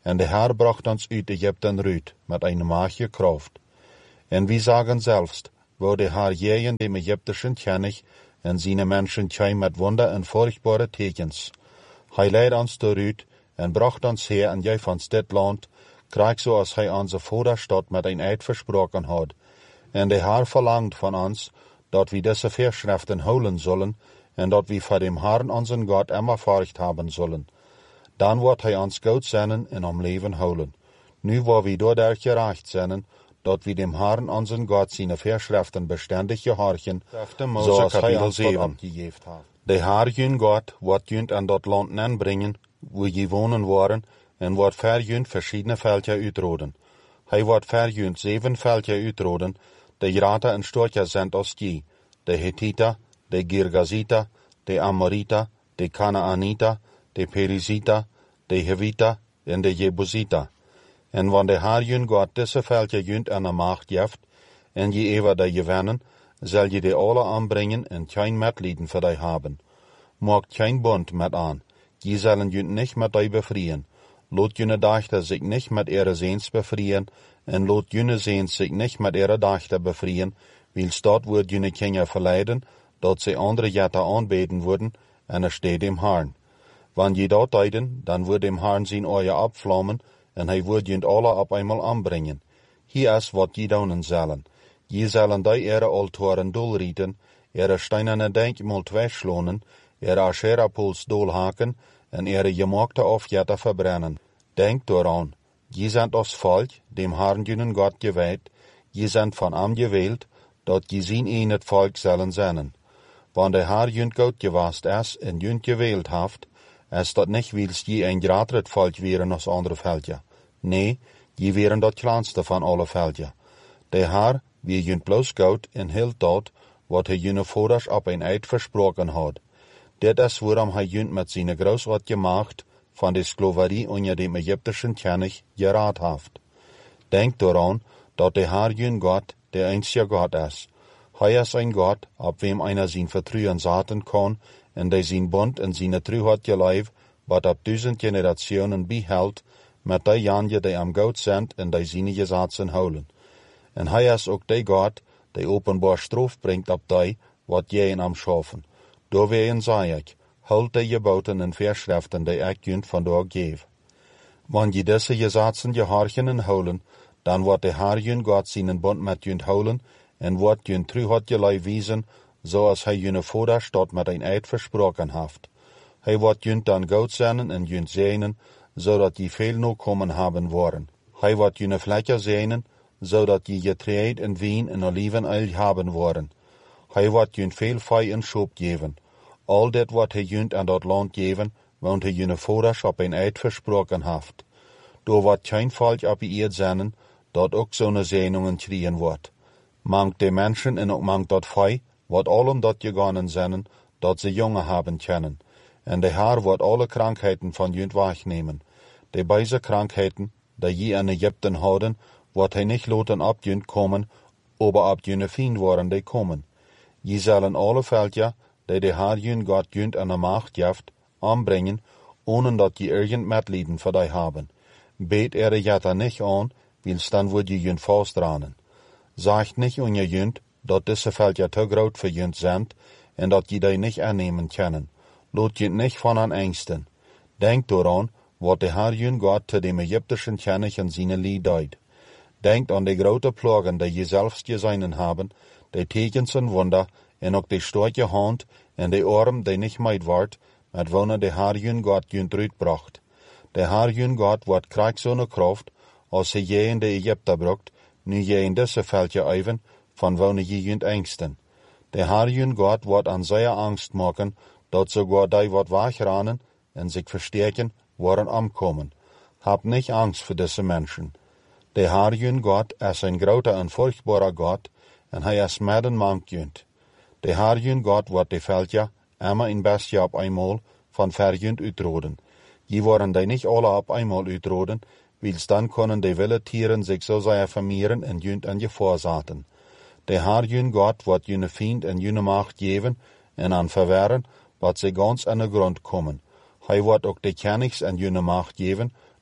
en de Herr bracht ons uit Egypten ruut met een machtige kraft. En we zagen selbst, wo de Herr jähen dem Ägyptischen König en seine Menschen kwam met Wunder en furchtbare tekens. Hij leidde ons daaruit en bracht ons her en gaf ons dit land, krijg zoals hij onze vouders tot met een eed versproken had. En de Herr verlangt van ons, dat we deze Verschriften houden zullen, en dat we voor dem Herrn onze God immer furcht hebben zullen. Dan wordt hij ons goed zenden en om leven houden. Nu waar we doordat gerecht zijn, dat we dem Herrn onze God zijn Verschriften bestendig gehorchen, zoals hij ons dat opgegeven heeft. De Herr jun God wordt junt aan dat land nenbrengen, wo je wonen waren, en wordt verjunt verschillende veldje uitroden. Hij wordt verjunt zeven veldje uitroden, de grote en sterke zijn als die, de Hittita, de Girgazita, de Amorita, de Kanaanita, de Perizita, de Hevita en de Jebusita. En wanneer de Herr jun God deze veldje junt aan de macht geeft, en je even de gewinnen, zal je de alle aanbrengen en geen medelijden voor die hebben. Maak geen bond met aan, je zullen junt niet met die bevrijen. Laat jene dachten zich niet met ihre zeens bevrijen, en laat jene zeens zich niet met ihre dachten bevrijen, wils dat wordt jene kinderen verleiden, dat ze andere jetten aanbeden worden, en er steekt dem Herrn. Wanneer je dat deiden, dan wordt dem Herrn zijn ogen opvlammen, en hij wordt junt alle op eenmaal aanbrengen. Hier is wat je doen zullen. Je zullen die ihre altaren doelrieten, ihre steinerne denkmal wegslonen, ihre Asherah-poels doelhaken, en ihre gemaakte afjetten verbrennen. Denk daaraan, je bent als volk, dem Herrn junen God gewijd, je bent van hem gewählt, dat je zijn een het volk zullen zijn. Wanneer de Herr junt goed gewast is en junt gewählt heeft, is dat niet wils je een groter volk wären als andere veldje. Nee, je wären dat kleinste van alle veldje. De Herr wie junt bloos goed en hield dat, wat hij june vouders op een eed versproken had. Dit is waarom hij junt met zijn grootste macht van de slaverie onder dem Ägyptischen König geraad heeft. Denk daaraan dat de Herr jun God de einzige God is. Hij is een God op wem einer zijn vertrouwen zetten kan en die zijn bond en zijn truheid geleef, wat op duizend generationen behoudt, met die janje die am goed zijn en die zijn gezaten houden. En hij is ook de God die openbaar straf brengt op die wat jij in am schaffen. Doorwegen zei ik, houd de geboten en verschriften die ik junt vandaag geef. Wanneer je deze gezaten gehorchen en houden, dan wordt de Herr jun God zijn bond met junt houden en wordt junt truheid geleef wezen, zoals hij june vouders tot met een eed versproken heeft. Hij wordt junt dan goed zijn en junt zegenen, zodat je veel nakomen hebben worden. Hij wordt june vlekken zegenen, zodat je getreed en wien en olivenöl hebben worden. Hij wordt junt veel vee en schop geven. Al dit wat hij junt aan dat land geven, want hij june vouders op een eed versproken heeft. Door wat geen volk op je eerd zijn, dat ook zo'n zegeningen kregen wordt. Mangt de mensen en ook mangt dat vee, wat allem dat gegaan zijn, dat ze jongen hebben kunnen. En de Herr wordt alle krankheden van junt wegnemen. De beide krankheden, die je in Egypten hadden, wordt hij niet laten op junt komen, aber op june vriend worden die komen. Je zullen alle veldja, die de Herr jun God junt aan de macht geeft, aanbrengen, ohne dat je irgend medlijden voor die hebben. Beet er jetten niet aan, wils dan wordt je junt vastdranen. Zegt niet aan je junt, dat deze veldja te groot voor junt zijn, en dat je die niet aannemen kunnen. Laat je niet van aan angsten. Denk daaraan, wat de Herr jun God te dem Ägyptischen König en zijn lied deed. Denk aan de grote plagen die je zelfs gezien hebben, de tekens en wonder, en ook de sterke hand en de arm die niet meid wordt, met wanneer de Herr jun God junt uitbracht. De Herr jun God wordt krijgt zo'n kracht, als hij je in de Egypte bracht, nu je in deze veldje even, van wanneer je junt angsten. De Herr jun God wordt aan zeer angst maken, dat sogar die wat wegranen en zich versterken, worden omkomen. Hab niet angst voor deze mensen. De Herr jun God is een grote en furchtbare God, en hij is midden mank junt. De Herr jun God wordt de veldja, immer in bestje op eenmaal, van verjunt uitroden. Je worden die niet alle op eenmaal uitroden, wils dan kunnen de wilde tieren zich zo zeer vermeeren en junt aan je voorzaten. De Herr jun God wordt june vriend en june macht geven, en aan verweren, wat ze gans aan de grond komen. Hij wordt ook de kenigs en june macht geven,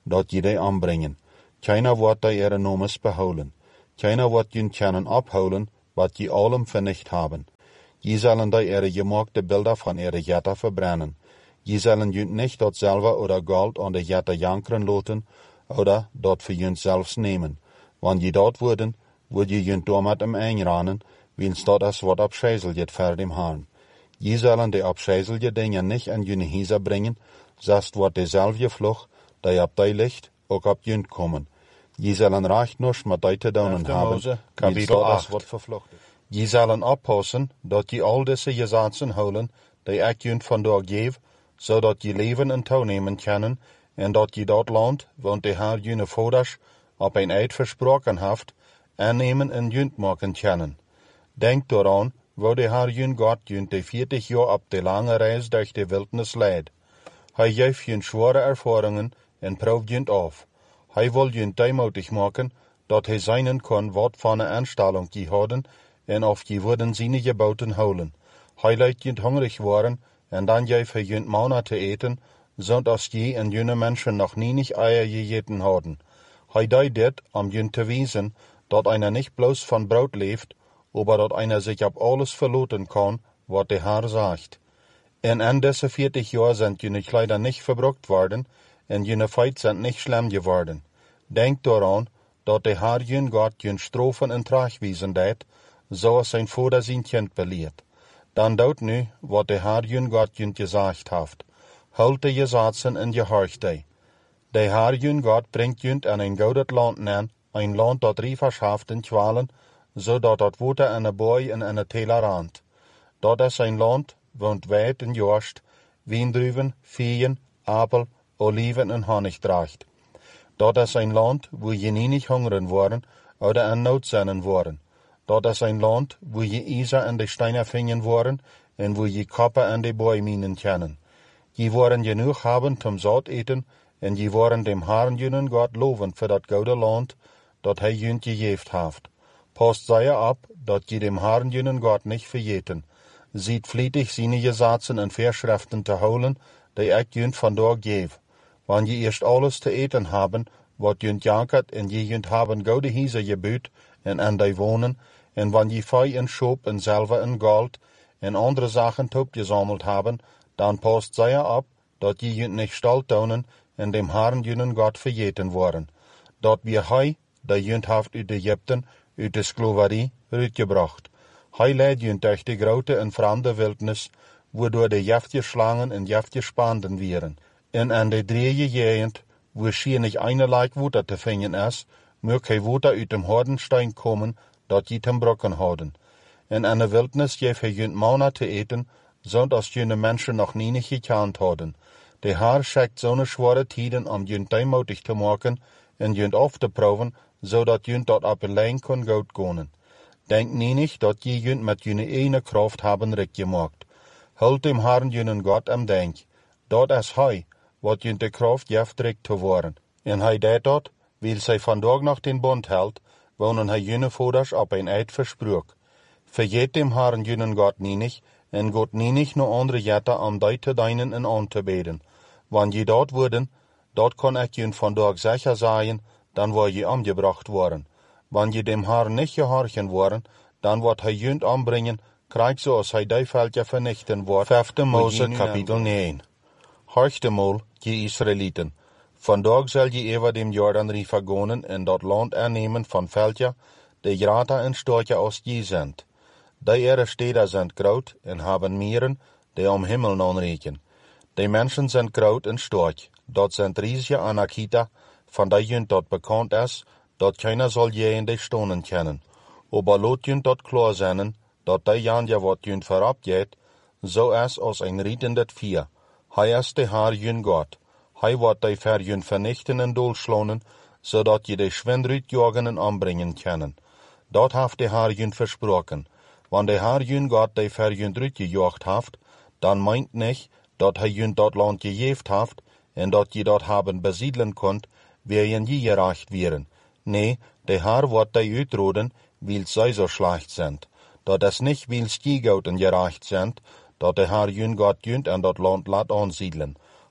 dat je die aanbrengen. Keiner wordt die ihre nomes behouden. Keiner wordt je kennen ophouden, wat je allem vernicht hebben. Je zullen die ihre gemaakte beelden van ihre jetten verbrennen. Je zullen je niet dat zilver oder gold aan de jetten jankeren laten, oder dat voor je zelfs nemen. Want je dat worden, word je je door met hem einranen, wiens dat is wat opscheizeljet voor dem Herrn. Je zullen de opscheizelje dingen niet in je huizen brengen, zoals wordt dezelfde vlug, die op die ligt, ook op je komen. Je zullen recht nog met die te doen hebben, wiens dat is wat vervlucht. Je zullen oppassen dat je al deze gezaten houden, die ik je vandaag geef, zodat je leven in touw nemen kunnen, en dat je dat land, want de Heer je vaders op een eed versproken heeft, aannemen en junt maken kunnen. Denk daaraan, waar de Heer je God junt de veertig jaar op de lange reis door de wildernis leidt. Hij geeft je zware ervaringen en proeft je af. Hij wil je deemoedig maken, dat hij zijn kan wat van een aanstelling je houden, en of je worden zijn geboten houden. Hij laat je hongerig worden, en dan geeft hij je manna te eten, zodat je en jene mensen nog niet eier gegeten hadden. Hij deed dit om je te wijzen, dat einer niet bloos van brood leeft, maar dat einer zich op alles verlaten kan, wat de Heer zegt. En in deze veertig jaar zijn jene kleider niet verbruikt worden, en jene feit zijn niet schlimm geworden. Denk daaraan, dat de Heer je God je strafen en terechtwijzen deed, zoals zijn vader zijn kind beleert. Dan doet nu wat de Heer je God je gezegd heeft. Houd de gezaten en gehorcht die. De Heer je God brengt je in een gouden land neer, een land dat rievers heeft in kwalen, zodat het water en de boei en een teler randt. Dat is een land, woont wijd en jorst, wiendruiven, veen, appel, oliven en honig draagt. Dat is een land, waar je niet hongeren worden, oder in nood zijn worden. Dat is een land, waar je ijzer en de stenen vinden worden, en waar je koppen en de boeiminen kennen. Je worden genoeg hebben om zout eten, en je worden dem Herrn je God loven voor dat gouden land, dat hij je gegeven heeft. Pas zij op, dat je dem Herrn je God niet vergeten. Ziet vlietig zijn gezaten en verschriften te houden, die ik je vandaag geef. Want je eerst alles te eten hebben, wat je jankert, en je junt hebben gouden huizen gebuut, en aan die wonen, en wanneer je vee en schoop en zilver en goud, en andere zaken opgezameld hebben, dan past zij op, dat je junt niet stal tonen, en dem Herrn je God vergeten worden. Dat weer hij, die junt heeft uit Egypten, uit de slaverie, uitgebracht. Hij leidt junt durch de grote en vreemde wildnis, waardoor de jeftige slangen en jeftige spanden wieren. En aan de drieën gegend, waar schier niet einerlei water te vinden is, moet hij water uit dem hardenstein komen, dat je ten brokken houden. En aan de wildnis geeft hij junt manna te eten, zodat jene mensen nog niet gekend hadden. De Heer schickt zo'n zware tijden om junt deemoedig te maken en junt af te proeven, zodat junt dat op alleen kan goed gaan. Denk niet dat je junt met jene ene kracht hebben rijk gemaakt. Houd dem Herrn jene God am denk. Dat is hij, wat junt de kracht geeft rijk te worden. En hij deed dat, wil zij vandaag nog den bond houdt, wonen hij jene vaders op een eed versprook. Vergeet dem Herrn jene God niet, en gaat niet naar andere jetten om die te dienen en aan te beden. Wanneer je dat worden, dat kan ik je vandaag zeker zeggen, dan word je omgebracht worden. Wanneer je dem Herrn niet gehorchen worden, dan wordt hij je aanbrengen, krijg zoals hij die veldje vernichten wordt. Vijfde Mose kapitel negen. Horchtemaal, je Israëlieten. Vandaag zal je even dem Jordanrivier gaan en dat land aannemen van veldje, de groter en sterker als je zijn. Die ihre steden zijn groot en hebben meren, die om hemel aanreiken. De mensen zijn groot en sterk. Dat zijn riesige Anakita, van die junt dat bekend is, dat keiner zal je in de stonen kennen. Aber laat junt dat klaar zijn, dat die janje wat junt voorop gaat, zo is als een rietende vier. Hij is de Heer jun God. Hij wordt die ver junt vernichten en doelslonen, zodat je de schwindruit jagen en aanbrengen kennen. Dat heeft de Heer junt versproken. Wanneer de Heer jun God die ver junt uitgejaagd heeft, dan meint niet dat hij junt dat land gegeven heeft, en dat je dat hebben besiedelen kunt, waarin je gerecht wieren. Nee, de Heer wordt die uitroden, wil zij zo slecht zijn. Dat is niet wil je goed en gerecht zijn, dat de Heer jun God junt en dat land laat aansiedelen.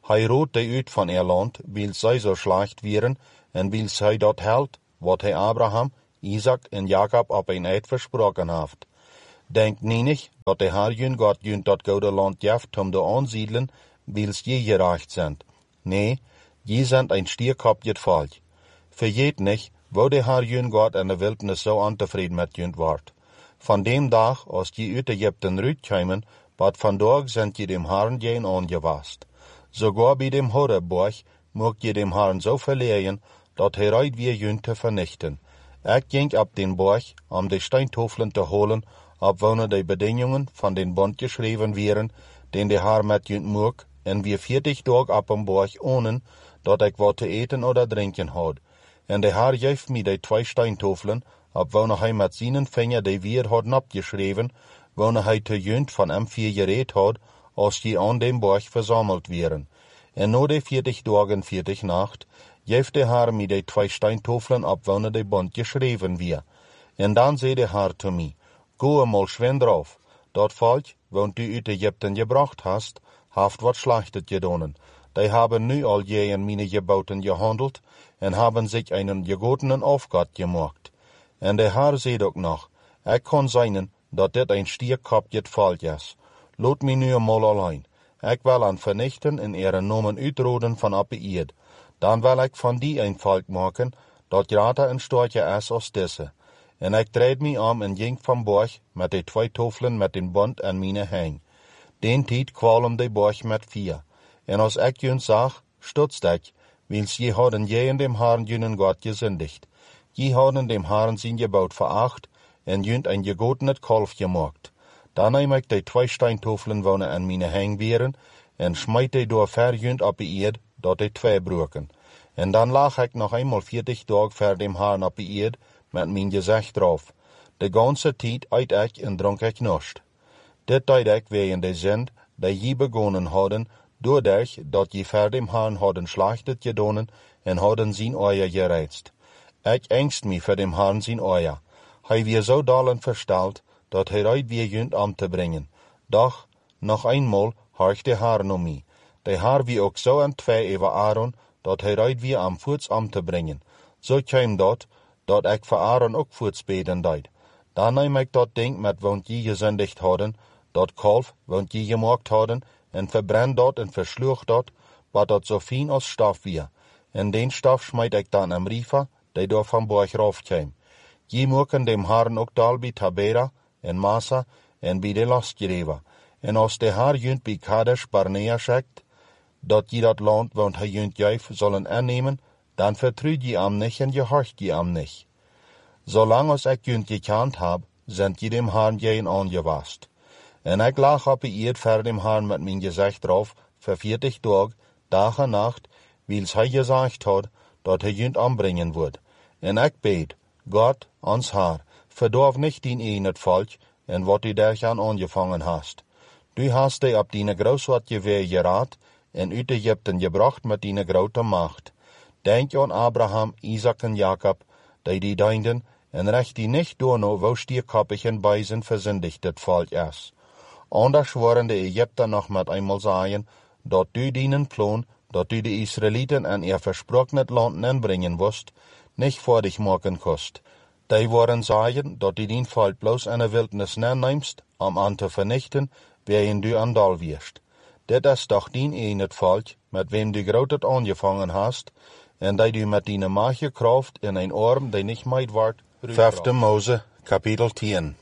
Hij roept die uit van er land, wil zij zo slecht wieren en wil zij dat held, wat hij Abraham, Isaac en Jacob op een eed versproken heeft. Denk niet dat de Heer jun God jun dat goede land jeft om de aanziedelen, wils je gerecht zijn. Nee, je zijn een stierkopjet volk. Vergeet niet, wo de Heer jun God in de wildnis zo ontevreden met jun wordt. Van dem dag, als je uit Egypten uitkomen, wat vandaag zijn je dem Herrn geen aangewast. Sogar bij dem Horeboog mocht je dem Herrn zo verleiden, dat hij uit weer jun te vernichten. Ik ging op den boog om de steintofelen te holen, op wonen de bedingingen van den bond geschreven werden, den de Heer met jun mocht, en weer veertig dagen op een boog ohne, dat ik wat te eten of drinken had. En de Heer geeft mij de twee steintofelen, op wonen hij met zijn vinger de weer had opgeschreven, wonen hij te junt van hem vier gereed had, als die aan dem boog verzameld werden. En na de veertig dagen veertig nacht, geeft de Heer mij de twee steintofelen op wonen de bond geschreven weer. En dan zei de Heer te mij, go eenmaal schwen drauf, dat volk, want u uit Egypten gebracht hast, heeft wat slechtet gedaan. Die hebben nu al je in mijn geboten gehandeld, en hebben zich een gegotenen afgod gemaakt. En de Heer zei ook nog, ik kan zijn dat dit een stierkopjet volk is. Laat mij nu eenmaal alleen. Ik wil aan vernichten en ihre namen uitroden van op de eerd. Dan wil ik van die een volk maken, dat groter en sterker is als deze. En ik dreed mij om en ging van boog met de twee tofelen met den bond aan mijn hang. Den tijd kwam de boog met vier. En als ik jun zag, stutste ik, wils je hadden je in dem Herrn junen God gezindigd. Je hadden dem Herrn zijn gebod veracht, en junt een gegotenet kalf gemaakt. Dan neem ik de twee steintofelen wonen aan mijn hang weren, en smijt die door ver junt op de eerd, dat de twee broken. En dan lag ik nog eenmaal veertig dagen ver dem Herrn op de eerd, met mijn gezicht erop. De ganse tijd eet ik en dronk ik niets. Dit deed ik wegen de zend, die je begonnen hadden, doordat dat je ver dem Herrn hadden slechtet gedaan en hadden zijn oor gereizt. Ik angst me voor dem Herrn zijn oor. Hij weer zo dalen versteld, dat hij uit weer junt om te brengen. Doch, nog eenmaal harkt de Heer naar mij. De Heer wie ook zo aan twee over Aaron, dat hij uit weer am voets om te brengen. Zo kwam dat, dat ik voor Aaron ook voets beden deed. Dan neem ik dat ding met want je gezindigd hadden, dat kalf, want je gemaakt hadden, en verbrand dat en versloeg dat, wat dat zo fijn als stof weer. En den stof smijt ik dan am riefer, die door van boog rauf kwam. Je moeken dem Herrn ook dal bij Tabera en Massa en bij de lastgereven. En als de Heer junt bij Kadesh Barnea zegt, dat je dat land, want hij junt juif, zullen aannemen, dan vertrouwt je am niet en je hart je am niet. Zolang als ik junt gekend heb, zijn je dem Herrn geen aangewast. En ik lag op de eerd ver dem Herrn met mijn gezicht erop, voor veertig dagen, dag en nacht, wils hij gezegd had, dat hij junt aanbrengen wordt. En ik bid, God, ons Heer, verdorf niet dien een het volk, en wat u daaraan aangevangen hast. Du hast die op die groot wat je weer geraad, en uit Egypten gebracht met die grote macht. Denk aan Abraham, Isaac en Jacob, die die dienden, en recht die niet door no wo stierkoppig en bijzen verzindigd het volk is. Anders worden de Egypten nog met eenmaal zeggen, dat du dienen plan, dat u de Israëlieten en ihr versproken het land inbrengen woest, niet voor dich maken kost. Die worden zeggen, dat u dien volk bloos in de wildnis neemt, om aan te vernichten, waarin du aan dal wirst. Dit is toch dien een het volk, met wem du groot het aangevangen hast, en die du met die magie kracht in een arm die niet meid wordt. Vijfde Mose, kapitel tien.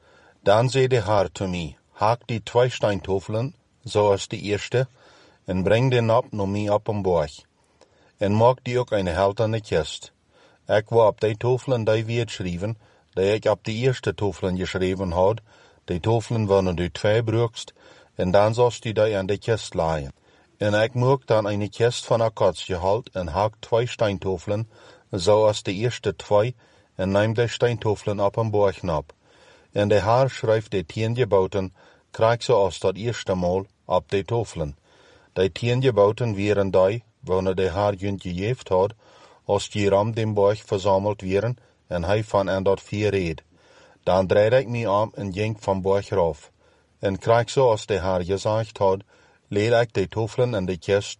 Dan zei de Heer te mij, haak die twee steintofelen, zoals de eerste, en breng den op naar mij op een boog. En maak die ook een heldene kist. Ik wou op die tofelen die weer schrijven, die ik op de eerste tofelen geschreven had, die tofelen waren du twee broekst, en dan zost u die aan de kist laaien. En ik maak dan een kist van akkatsgehout en haak twee steintofelen, zoals de eerste twee, en neem de steintofelen op een boog op. En de Heer schrijft de tien geboten, krijg zoals dat eerste maal, op de tofelen. De tien geboten waren die, wanneer de Heer junt gegeven had, als die ram dem boog verzameld werden, en hij van en dat vier reed. Dan dreed ik mij om en ging van boog rauf. En krijg zoals de Heer gezegd had, leed ik de tofelen in de kist,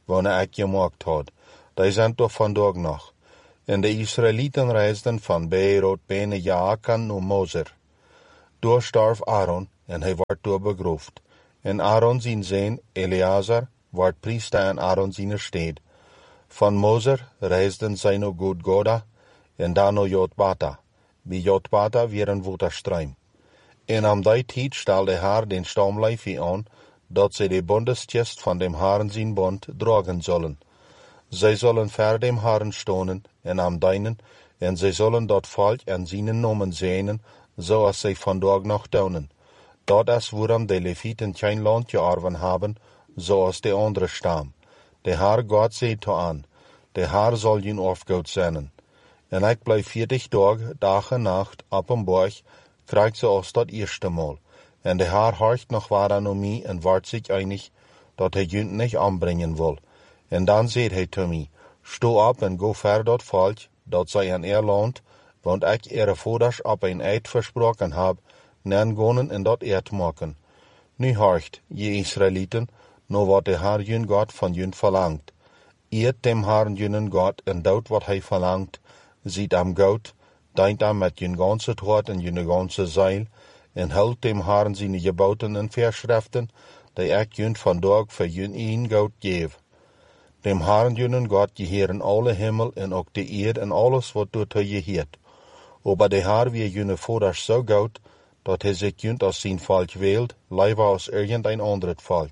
wanneer ik gemaakt had. Die zijn toch vandaag nog. En de Israëlieten reisden van Beerot bijna Jaakan naar Moser. Daar starf Aaron en hij werd daar begroefd. En Aaron zijn zoon Eleazar werd priester in Aaron zijn steed. Van Moser reisden zij naar Gudgoda en dan naar Jotbata. Bij Jotbata weer een waterstruim. En aan die tijd stelde haar den stamlijfie aan, dat zij de bondeskist van dem Haren zijn bond dragen zullen. Zij zullen ver dem Haren stonen en aan dienen, en zij zullen dat volk en zijn nomen zenen, zoals zij vandaag nog doen. Dat is waarom de Levieten geen land geërven hebben, zoals de andere stam. De Heer God zei te aan, de Heer zal je afgoed zijn. En ik blijf veertig dagen, dag en nacht, op een berg, krijg zoals dat eerste maal. En de Heer horcht nog waar naar mij en wordt zich einig, dat hij je niet aanbrengen wil. En dan zei hij te mij, sto op en go ver dat volk, dat zij aan er land, want ik ihre vaders op een eed versproken heb, nen gonen en dat eed maken. Nu horcht, je Israëlieten, naar wat de Heer jun God van jun verlangt. Eet dem Herrn jun God en doet wat hij verlangt, ziet am goed, dient am met jun ganse hart en jun ganse ziel, en houdt dem Herrn zijn geboten en verschriften, die ik jun vandaag voor jun een goed geef. Dem Herrn jun God geheren alle hemel en ook de eerd en alles wat door hij geheert. Aber de Heer weer jun vaders zo goed, dat hij zich jun als zijn volk wählt, liever als irgendein anderes volk.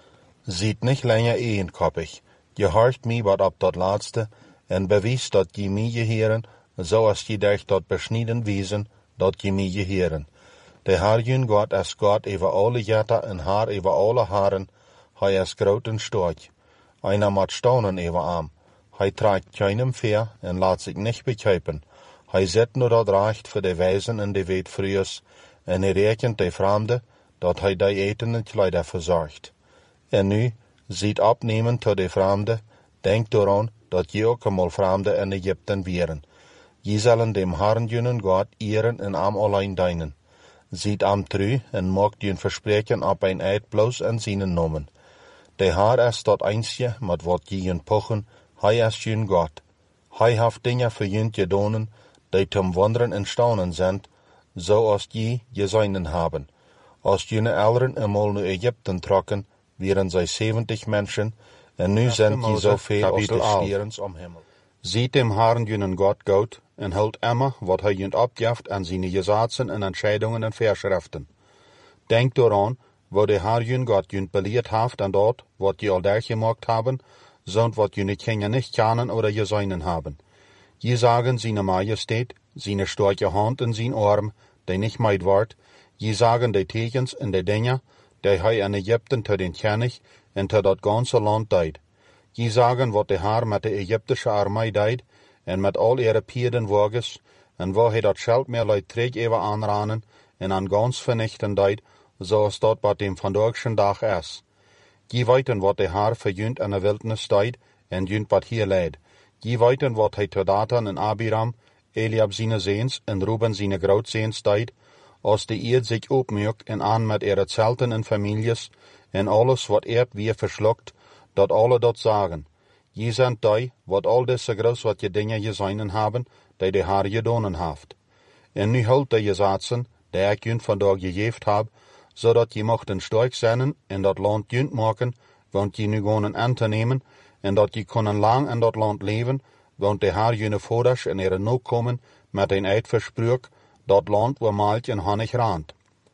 Ziet niet langer eenkoppig, je hoort mij wat op dat laatste, en bewijst dat je mij geheren, zoals je durch dat besneden wezen, dat je mij geheren. De Heer jun God is God over alle jetten en Haar over alle haren, hij is groot en sterk. Einer moet staunen over hem. Hij trekt keinem veer en laat zich niet bekijpen. Hij zet nu dat recht voor de wijzen en de wetvrieus, en hij rekent de vreemde, dat hij die eten en kleider verzorgt. En nu, ziet opnemen tot de vreemde, denk eraan dat je ook eenmaal vreemde in Egypten wieren. Je zullen dem Herrn jun God eren en am alleen dienen. Ziet am tru en maakt jun verspreken op een eed bloos en zijn nomen. De Heer is dat eensje met wat je jun pochen, hij is jun God. Hij heeft dingen voor jun gedaan, die zum wonderen en staunen zijn, zoals je je zijnen hebben. Als june ouderen eenmaal naar Egypten trokken, waren zij zeventig mensen, en nu zijn die zoveel als de sterren om hemel. Ziet dem Herrn jun God goed, en houdt immer wat hij jun opgeeft aan zijn gezaten en entscheidungen en verschriften. Denk eraan, wo de Heer jun God jun beleerd heeft aan dat, wat je al durchgemaakt hebben, zond wat je niet gingen niet kennen oder je zijnen hebben. Je zagen zijn majesteit, zijn sterke hand en zijn arm, die niet meid wordt. Je zagen de tekens en de dingen, die hij in Egypten te den König en te dat ganze land deed. Je zagen wat de Heer met de Egyptische armee deed, en met al ihre piedenwagens, en waar hij dat scheld meer leid terug even aanranen, en aan gans vernichten deed, zoals dat bij dem vandaagschen dag is. Je weten wat de Heer voor junt in de wildnis deed, en junt wat hier leid. Je weten wat hij te Datan en Abiram, Eliab zijn zeens en Ruben zijn grootzeens deed, als de eerd zich opmerkt en aan met ihre zelten en families, en alles wat eerd weer verslokt, dat alle dat zagen. Je zijn die, wat al deze groot wat je dingen gezien hebben, die de Heer gedaan heeft. En nu houdt de gezaten, die ik junt vandaag gegeven heb, zodat je mochten sterk zijn en dat land junt maken, want je nu gaan aan te nemen, en dat je kunnen lang in dat land leven, want de Heer june vaders en ihre nakomen met een eed versprook, dat land waar melk en honig raant.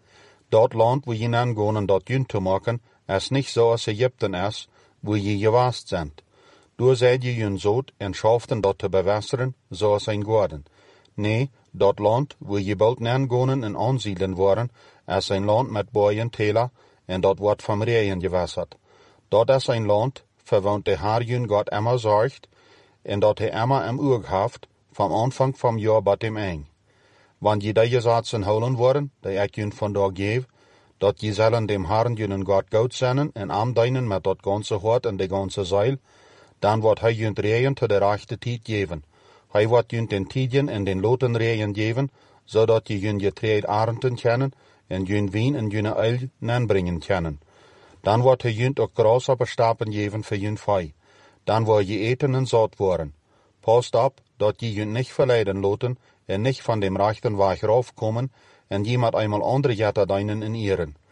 Dat land waar je nan gaan dat junt te maken, is niet zoals Egypten is, waar je gewaast bent. Door zijt je jun zout en schaften dat te bewässeren, zoals een goden. Nee, dat land waar je bald nan gaan en aanzielen worden, is een land met boeien tela, en dat wordt van reeën gewässerd. Dat is een land, voor want de Heer jun God immer zorgt, en dat hij immer im oog heeft, van aanvang van jaar tot dem eind. Want je die gezaten houden worden, die ik jun vandaag geef, dat je zullen dem Herrn jun God goed zijn en aandienen met dat ganse hart en de ganse ziel, dan wordt hij jun reeën te de rechte tijd geven. Hij wordt jun den tidjen en den loten reeën geven, zodat je jun getreed arenten kennen en jun wien en jun uil nanbrengen kennen. Dan wordt hij jun ook gras op stapen geven voor jun vee. dan word je eten en zot worden. Past op dat je je niet verleiden laten en niet van dem rechten weg raufkommen en je met eenmaal andere jetta deinen en eren.